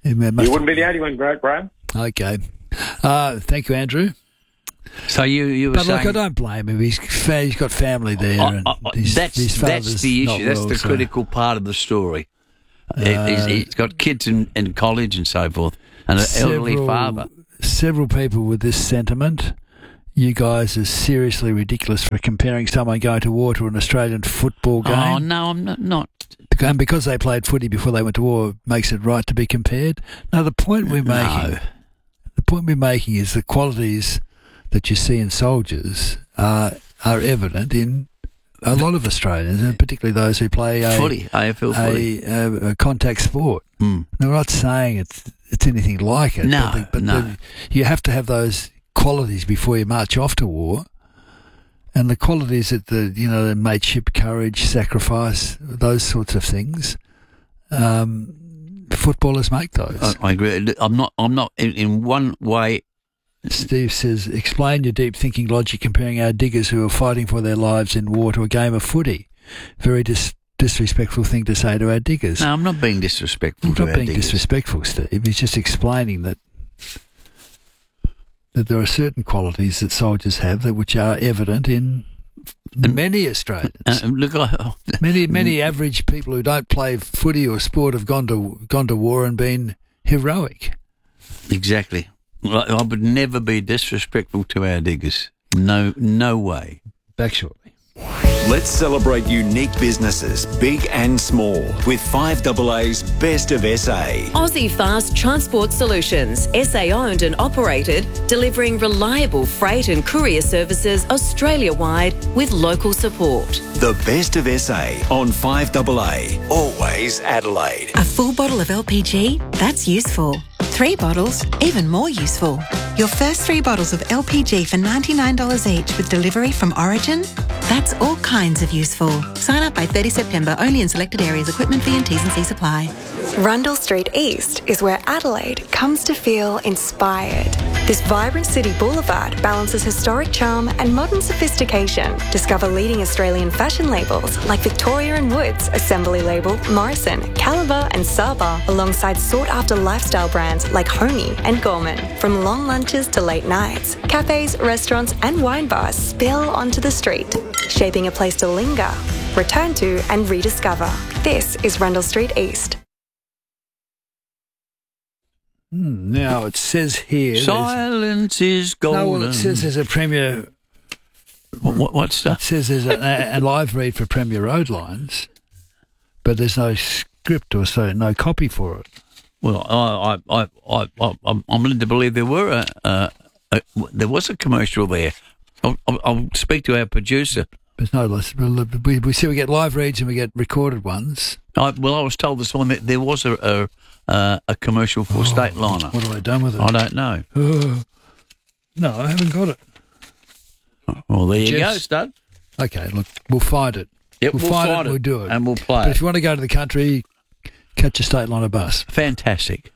Speaker 3: He must
Speaker 6: You wouldn't be the only one, Greg, Graham.
Speaker 3: Okay. Uh, thank you, Andrew.
Speaker 1: So you, you were
Speaker 3: but
Speaker 1: saying...
Speaker 3: look, I don't blame him. He's fa- he's got family there.
Speaker 1: I-
Speaker 3: and
Speaker 1: I- I-
Speaker 3: his,
Speaker 1: that's
Speaker 3: his
Speaker 1: that's
Speaker 3: father's
Speaker 1: the
Speaker 3: not
Speaker 1: issue. That's
Speaker 3: well,
Speaker 1: the
Speaker 3: so-
Speaker 1: critical part of the story. He-
Speaker 3: Uh,
Speaker 1: he's, he's got kids in, in college and so forth, and an elderly
Speaker 3: several-
Speaker 1: father.
Speaker 3: Several people with this sentiment. You guys are seriously ridiculous for comparing someone going to war to an Australian football game.
Speaker 1: Oh no, I'm not. not.
Speaker 3: And because they played footy before they went to war makes it right to be compared. No, the point we're
Speaker 1: No.
Speaker 3: making, the point we're making is the qualities that you see in soldiers are are evident in a lot of Australians, and particularly those who play a
Speaker 1: Footy, A F L footy.
Speaker 3: a, a, a contact sport.
Speaker 1: Mm.
Speaker 3: Now, we're not saying it's it's anything like it.
Speaker 1: No,
Speaker 3: but, the, but
Speaker 1: no.
Speaker 3: the, you have to have those qualities before you march off to war. And the qualities that the you know the mateship, courage, sacrifice, those sorts of things, um, footballers make those.
Speaker 1: I, I agree. I'm not. I'm not in, in one way.
Speaker 3: Steve says, explain your deep thinking logic comparing our diggers who are fighting for their lives in war to a game of footy. Very dis- disrespectful thing to say to our diggers.
Speaker 1: No, I'm not being disrespectful
Speaker 3: I'm
Speaker 1: to
Speaker 3: not
Speaker 1: our
Speaker 3: being
Speaker 1: diggers.
Speaker 3: disrespectful, Steve. He's just explaining that that there are certain qualities that soldiers have that which are evident in many Australians.
Speaker 1: Uh, look, I,
Speaker 3: many many average people who don't play footy or sport have gone to gone to war and been heroic.
Speaker 1: Exactly. Well, I would never be disrespectful to our diggers. No, no way.
Speaker 3: Back shortly.
Speaker 32: Let's celebrate unique businesses, big and small, with five A A's Best of S A.
Speaker 7: Aussie Fast Transport Solutions, S A owned and operated, delivering reliable freight and courier services Australia-wide with local support.
Speaker 32: The Best of S A on five A A. Always Adelaide.
Speaker 8: A full bottle of L P G? That's useful. Three bottles? Even more useful. Your first three bottles of L P G for ninety-nine dollars each with delivery from Origin? That's all kinds of useful. Sign up by thirtieth September, only in selected areas. Equipment fee and T's and C's apply.
Speaker 11: Rundle Street East is where Adelaide comes to feel inspired. This vibrant city boulevard balances historic charm and modern sophistication. Discover leading Australian fashion labels like Victoria and Woods, Assembly Label, Morrison, Caliber and Saba, alongside sought-after lifestyle brands like Homey and Gorman. From long lunches to late nights, cafes, restaurants and wine bars spill onto the street, shaping a place to linger, return to and rediscover. This is Rundle Street East.
Speaker 3: Hmm, now it says here.
Speaker 1: Silence is golden.
Speaker 3: No, well, it says there's a Premier.
Speaker 1: What, what, what's that?
Speaker 3: It says there's a, a live read for Premier Road Lines, but there's no script or so, no copy for it.
Speaker 1: Well, I, I, I, I, I I'm, I'm led to believe there were a, a, a there was a commercial there. I'll, I'll, I'll speak to our producer.
Speaker 3: There's no less. We, we see we get live reads and we get recorded ones.
Speaker 1: I, well, I was told this morning that there was a a, uh, a commercial for
Speaker 3: Oh,
Speaker 1: State Liner.
Speaker 3: What have I done with it?
Speaker 1: I don't know.
Speaker 3: Oh, no, I haven't got it.
Speaker 1: Well, there you
Speaker 3: Jeff's-
Speaker 1: go, Stud.
Speaker 3: Okay, look, we'll find it.
Speaker 1: Yep,
Speaker 3: we'll,
Speaker 1: we'll
Speaker 3: find,
Speaker 1: find
Speaker 3: it,
Speaker 1: it
Speaker 3: we'll do it.
Speaker 1: and we'll play
Speaker 3: But
Speaker 1: it.
Speaker 3: if you want to go to the country, catch a State Liner bus.
Speaker 1: Fantastic.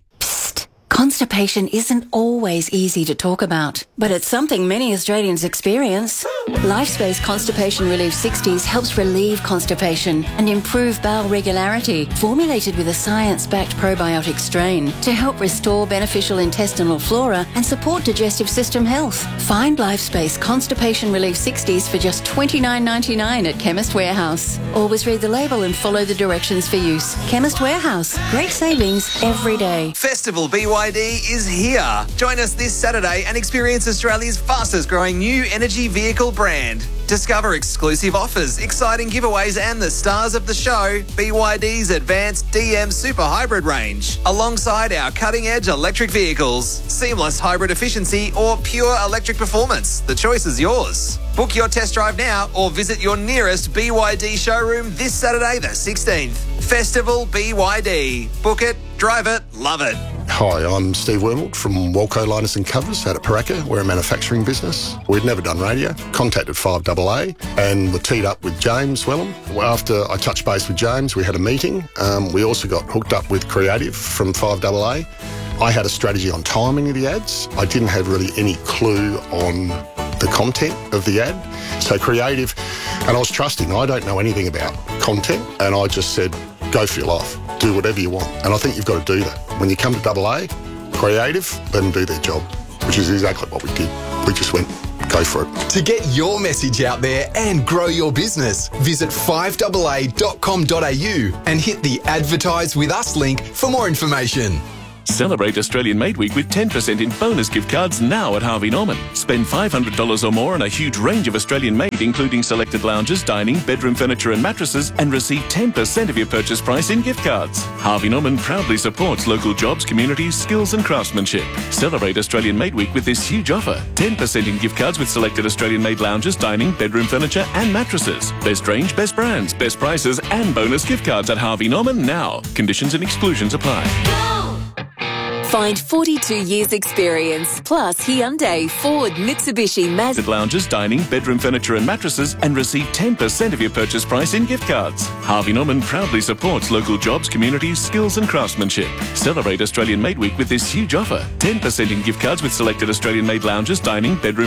Speaker 26: Constipation isn't always easy to talk about, but it's something many Australians experience. LifeSpace Constipation Relief sixties helps relieve constipation and improve bowel regularity, formulated with a science-backed probiotic strain to help restore beneficial intestinal flora and support digestive system health. Find LifeSpace Constipation Relief sixties for just twenty-nine ninety-nine at Chemist Warehouse. Always read the label and follow the directions for use. Chemist Warehouse. Great savings every day.
Speaker 25: Festival B Y D is here. Join us this Saturday and experience Australia's fastest growing new energy vehicle brand. Discover exclusive offers, exciting giveaways and the stars of the show, B Y D's advanced D M Super Hybrid range, alongside our cutting-edge electric vehicles, seamless hybrid efficiency or pure electric performance. The choice is yours. Book your test drive now or visit your nearest B Y D showroom this Saturday the sixteenth. Festival B Y D. Book it, drive it, love it.
Speaker 15: Hi, I'm Steve Wormald from Walco Liners and Covers out at Paraka. We're a manufacturing business. We'd never done radio. Contacted five A A and were teed up with James Wellham. After I touched base with James, we had a meeting. Um, we also got hooked up with Creative from five A A. I had a strategy on timing of the ads. I didn't have really any clue on the content of the ad. So Creative, and I was trusting. I don't know anything about content. And I just said, go for your life. Do whatever you want. And I think you've got to do that. When you come to double A, creative, let them do their job, which is exactly what we did. We just went, go for it.
Speaker 10: To get your message out there and grow your business, visit five A A dot com dot a u and hit the Advertise With Us link for more information.
Speaker 12: Celebrate Australian Made Week with ten percent in bonus gift cards now at Harvey Norman. Spend five hundred dollars or more on a huge range of Australian made, including selected lounges, dining, bedroom furniture and mattresses, and receive ten percent of your purchase price in gift cards. Harvey Norman proudly supports local jobs, communities, skills and craftsmanship. Celebrate Australian Made Week with this huge offer. ten percent in gift cards with selected Australian made lounges, dining, bedroom furniture and mattresses. Best range, best brands, best prices and bonus gift cards at Harvey Norman now. Conditions and exclusions apply.
Speaker 2: Find forty-two years experience, plus Hyundai, Ford, Mitsubishi, Mazda.
Speaker 12: Lounges, dining, bedroom furniture and mattresses, and receive ten percent of your purchase price in gift cards. Harvey Norman proudly supports local jobs, communities, skills and craftsmanship. Celebrate Australian Made Week with this huge offer. ten percent in gift cards with selected Australian made lounges, dining, bedroom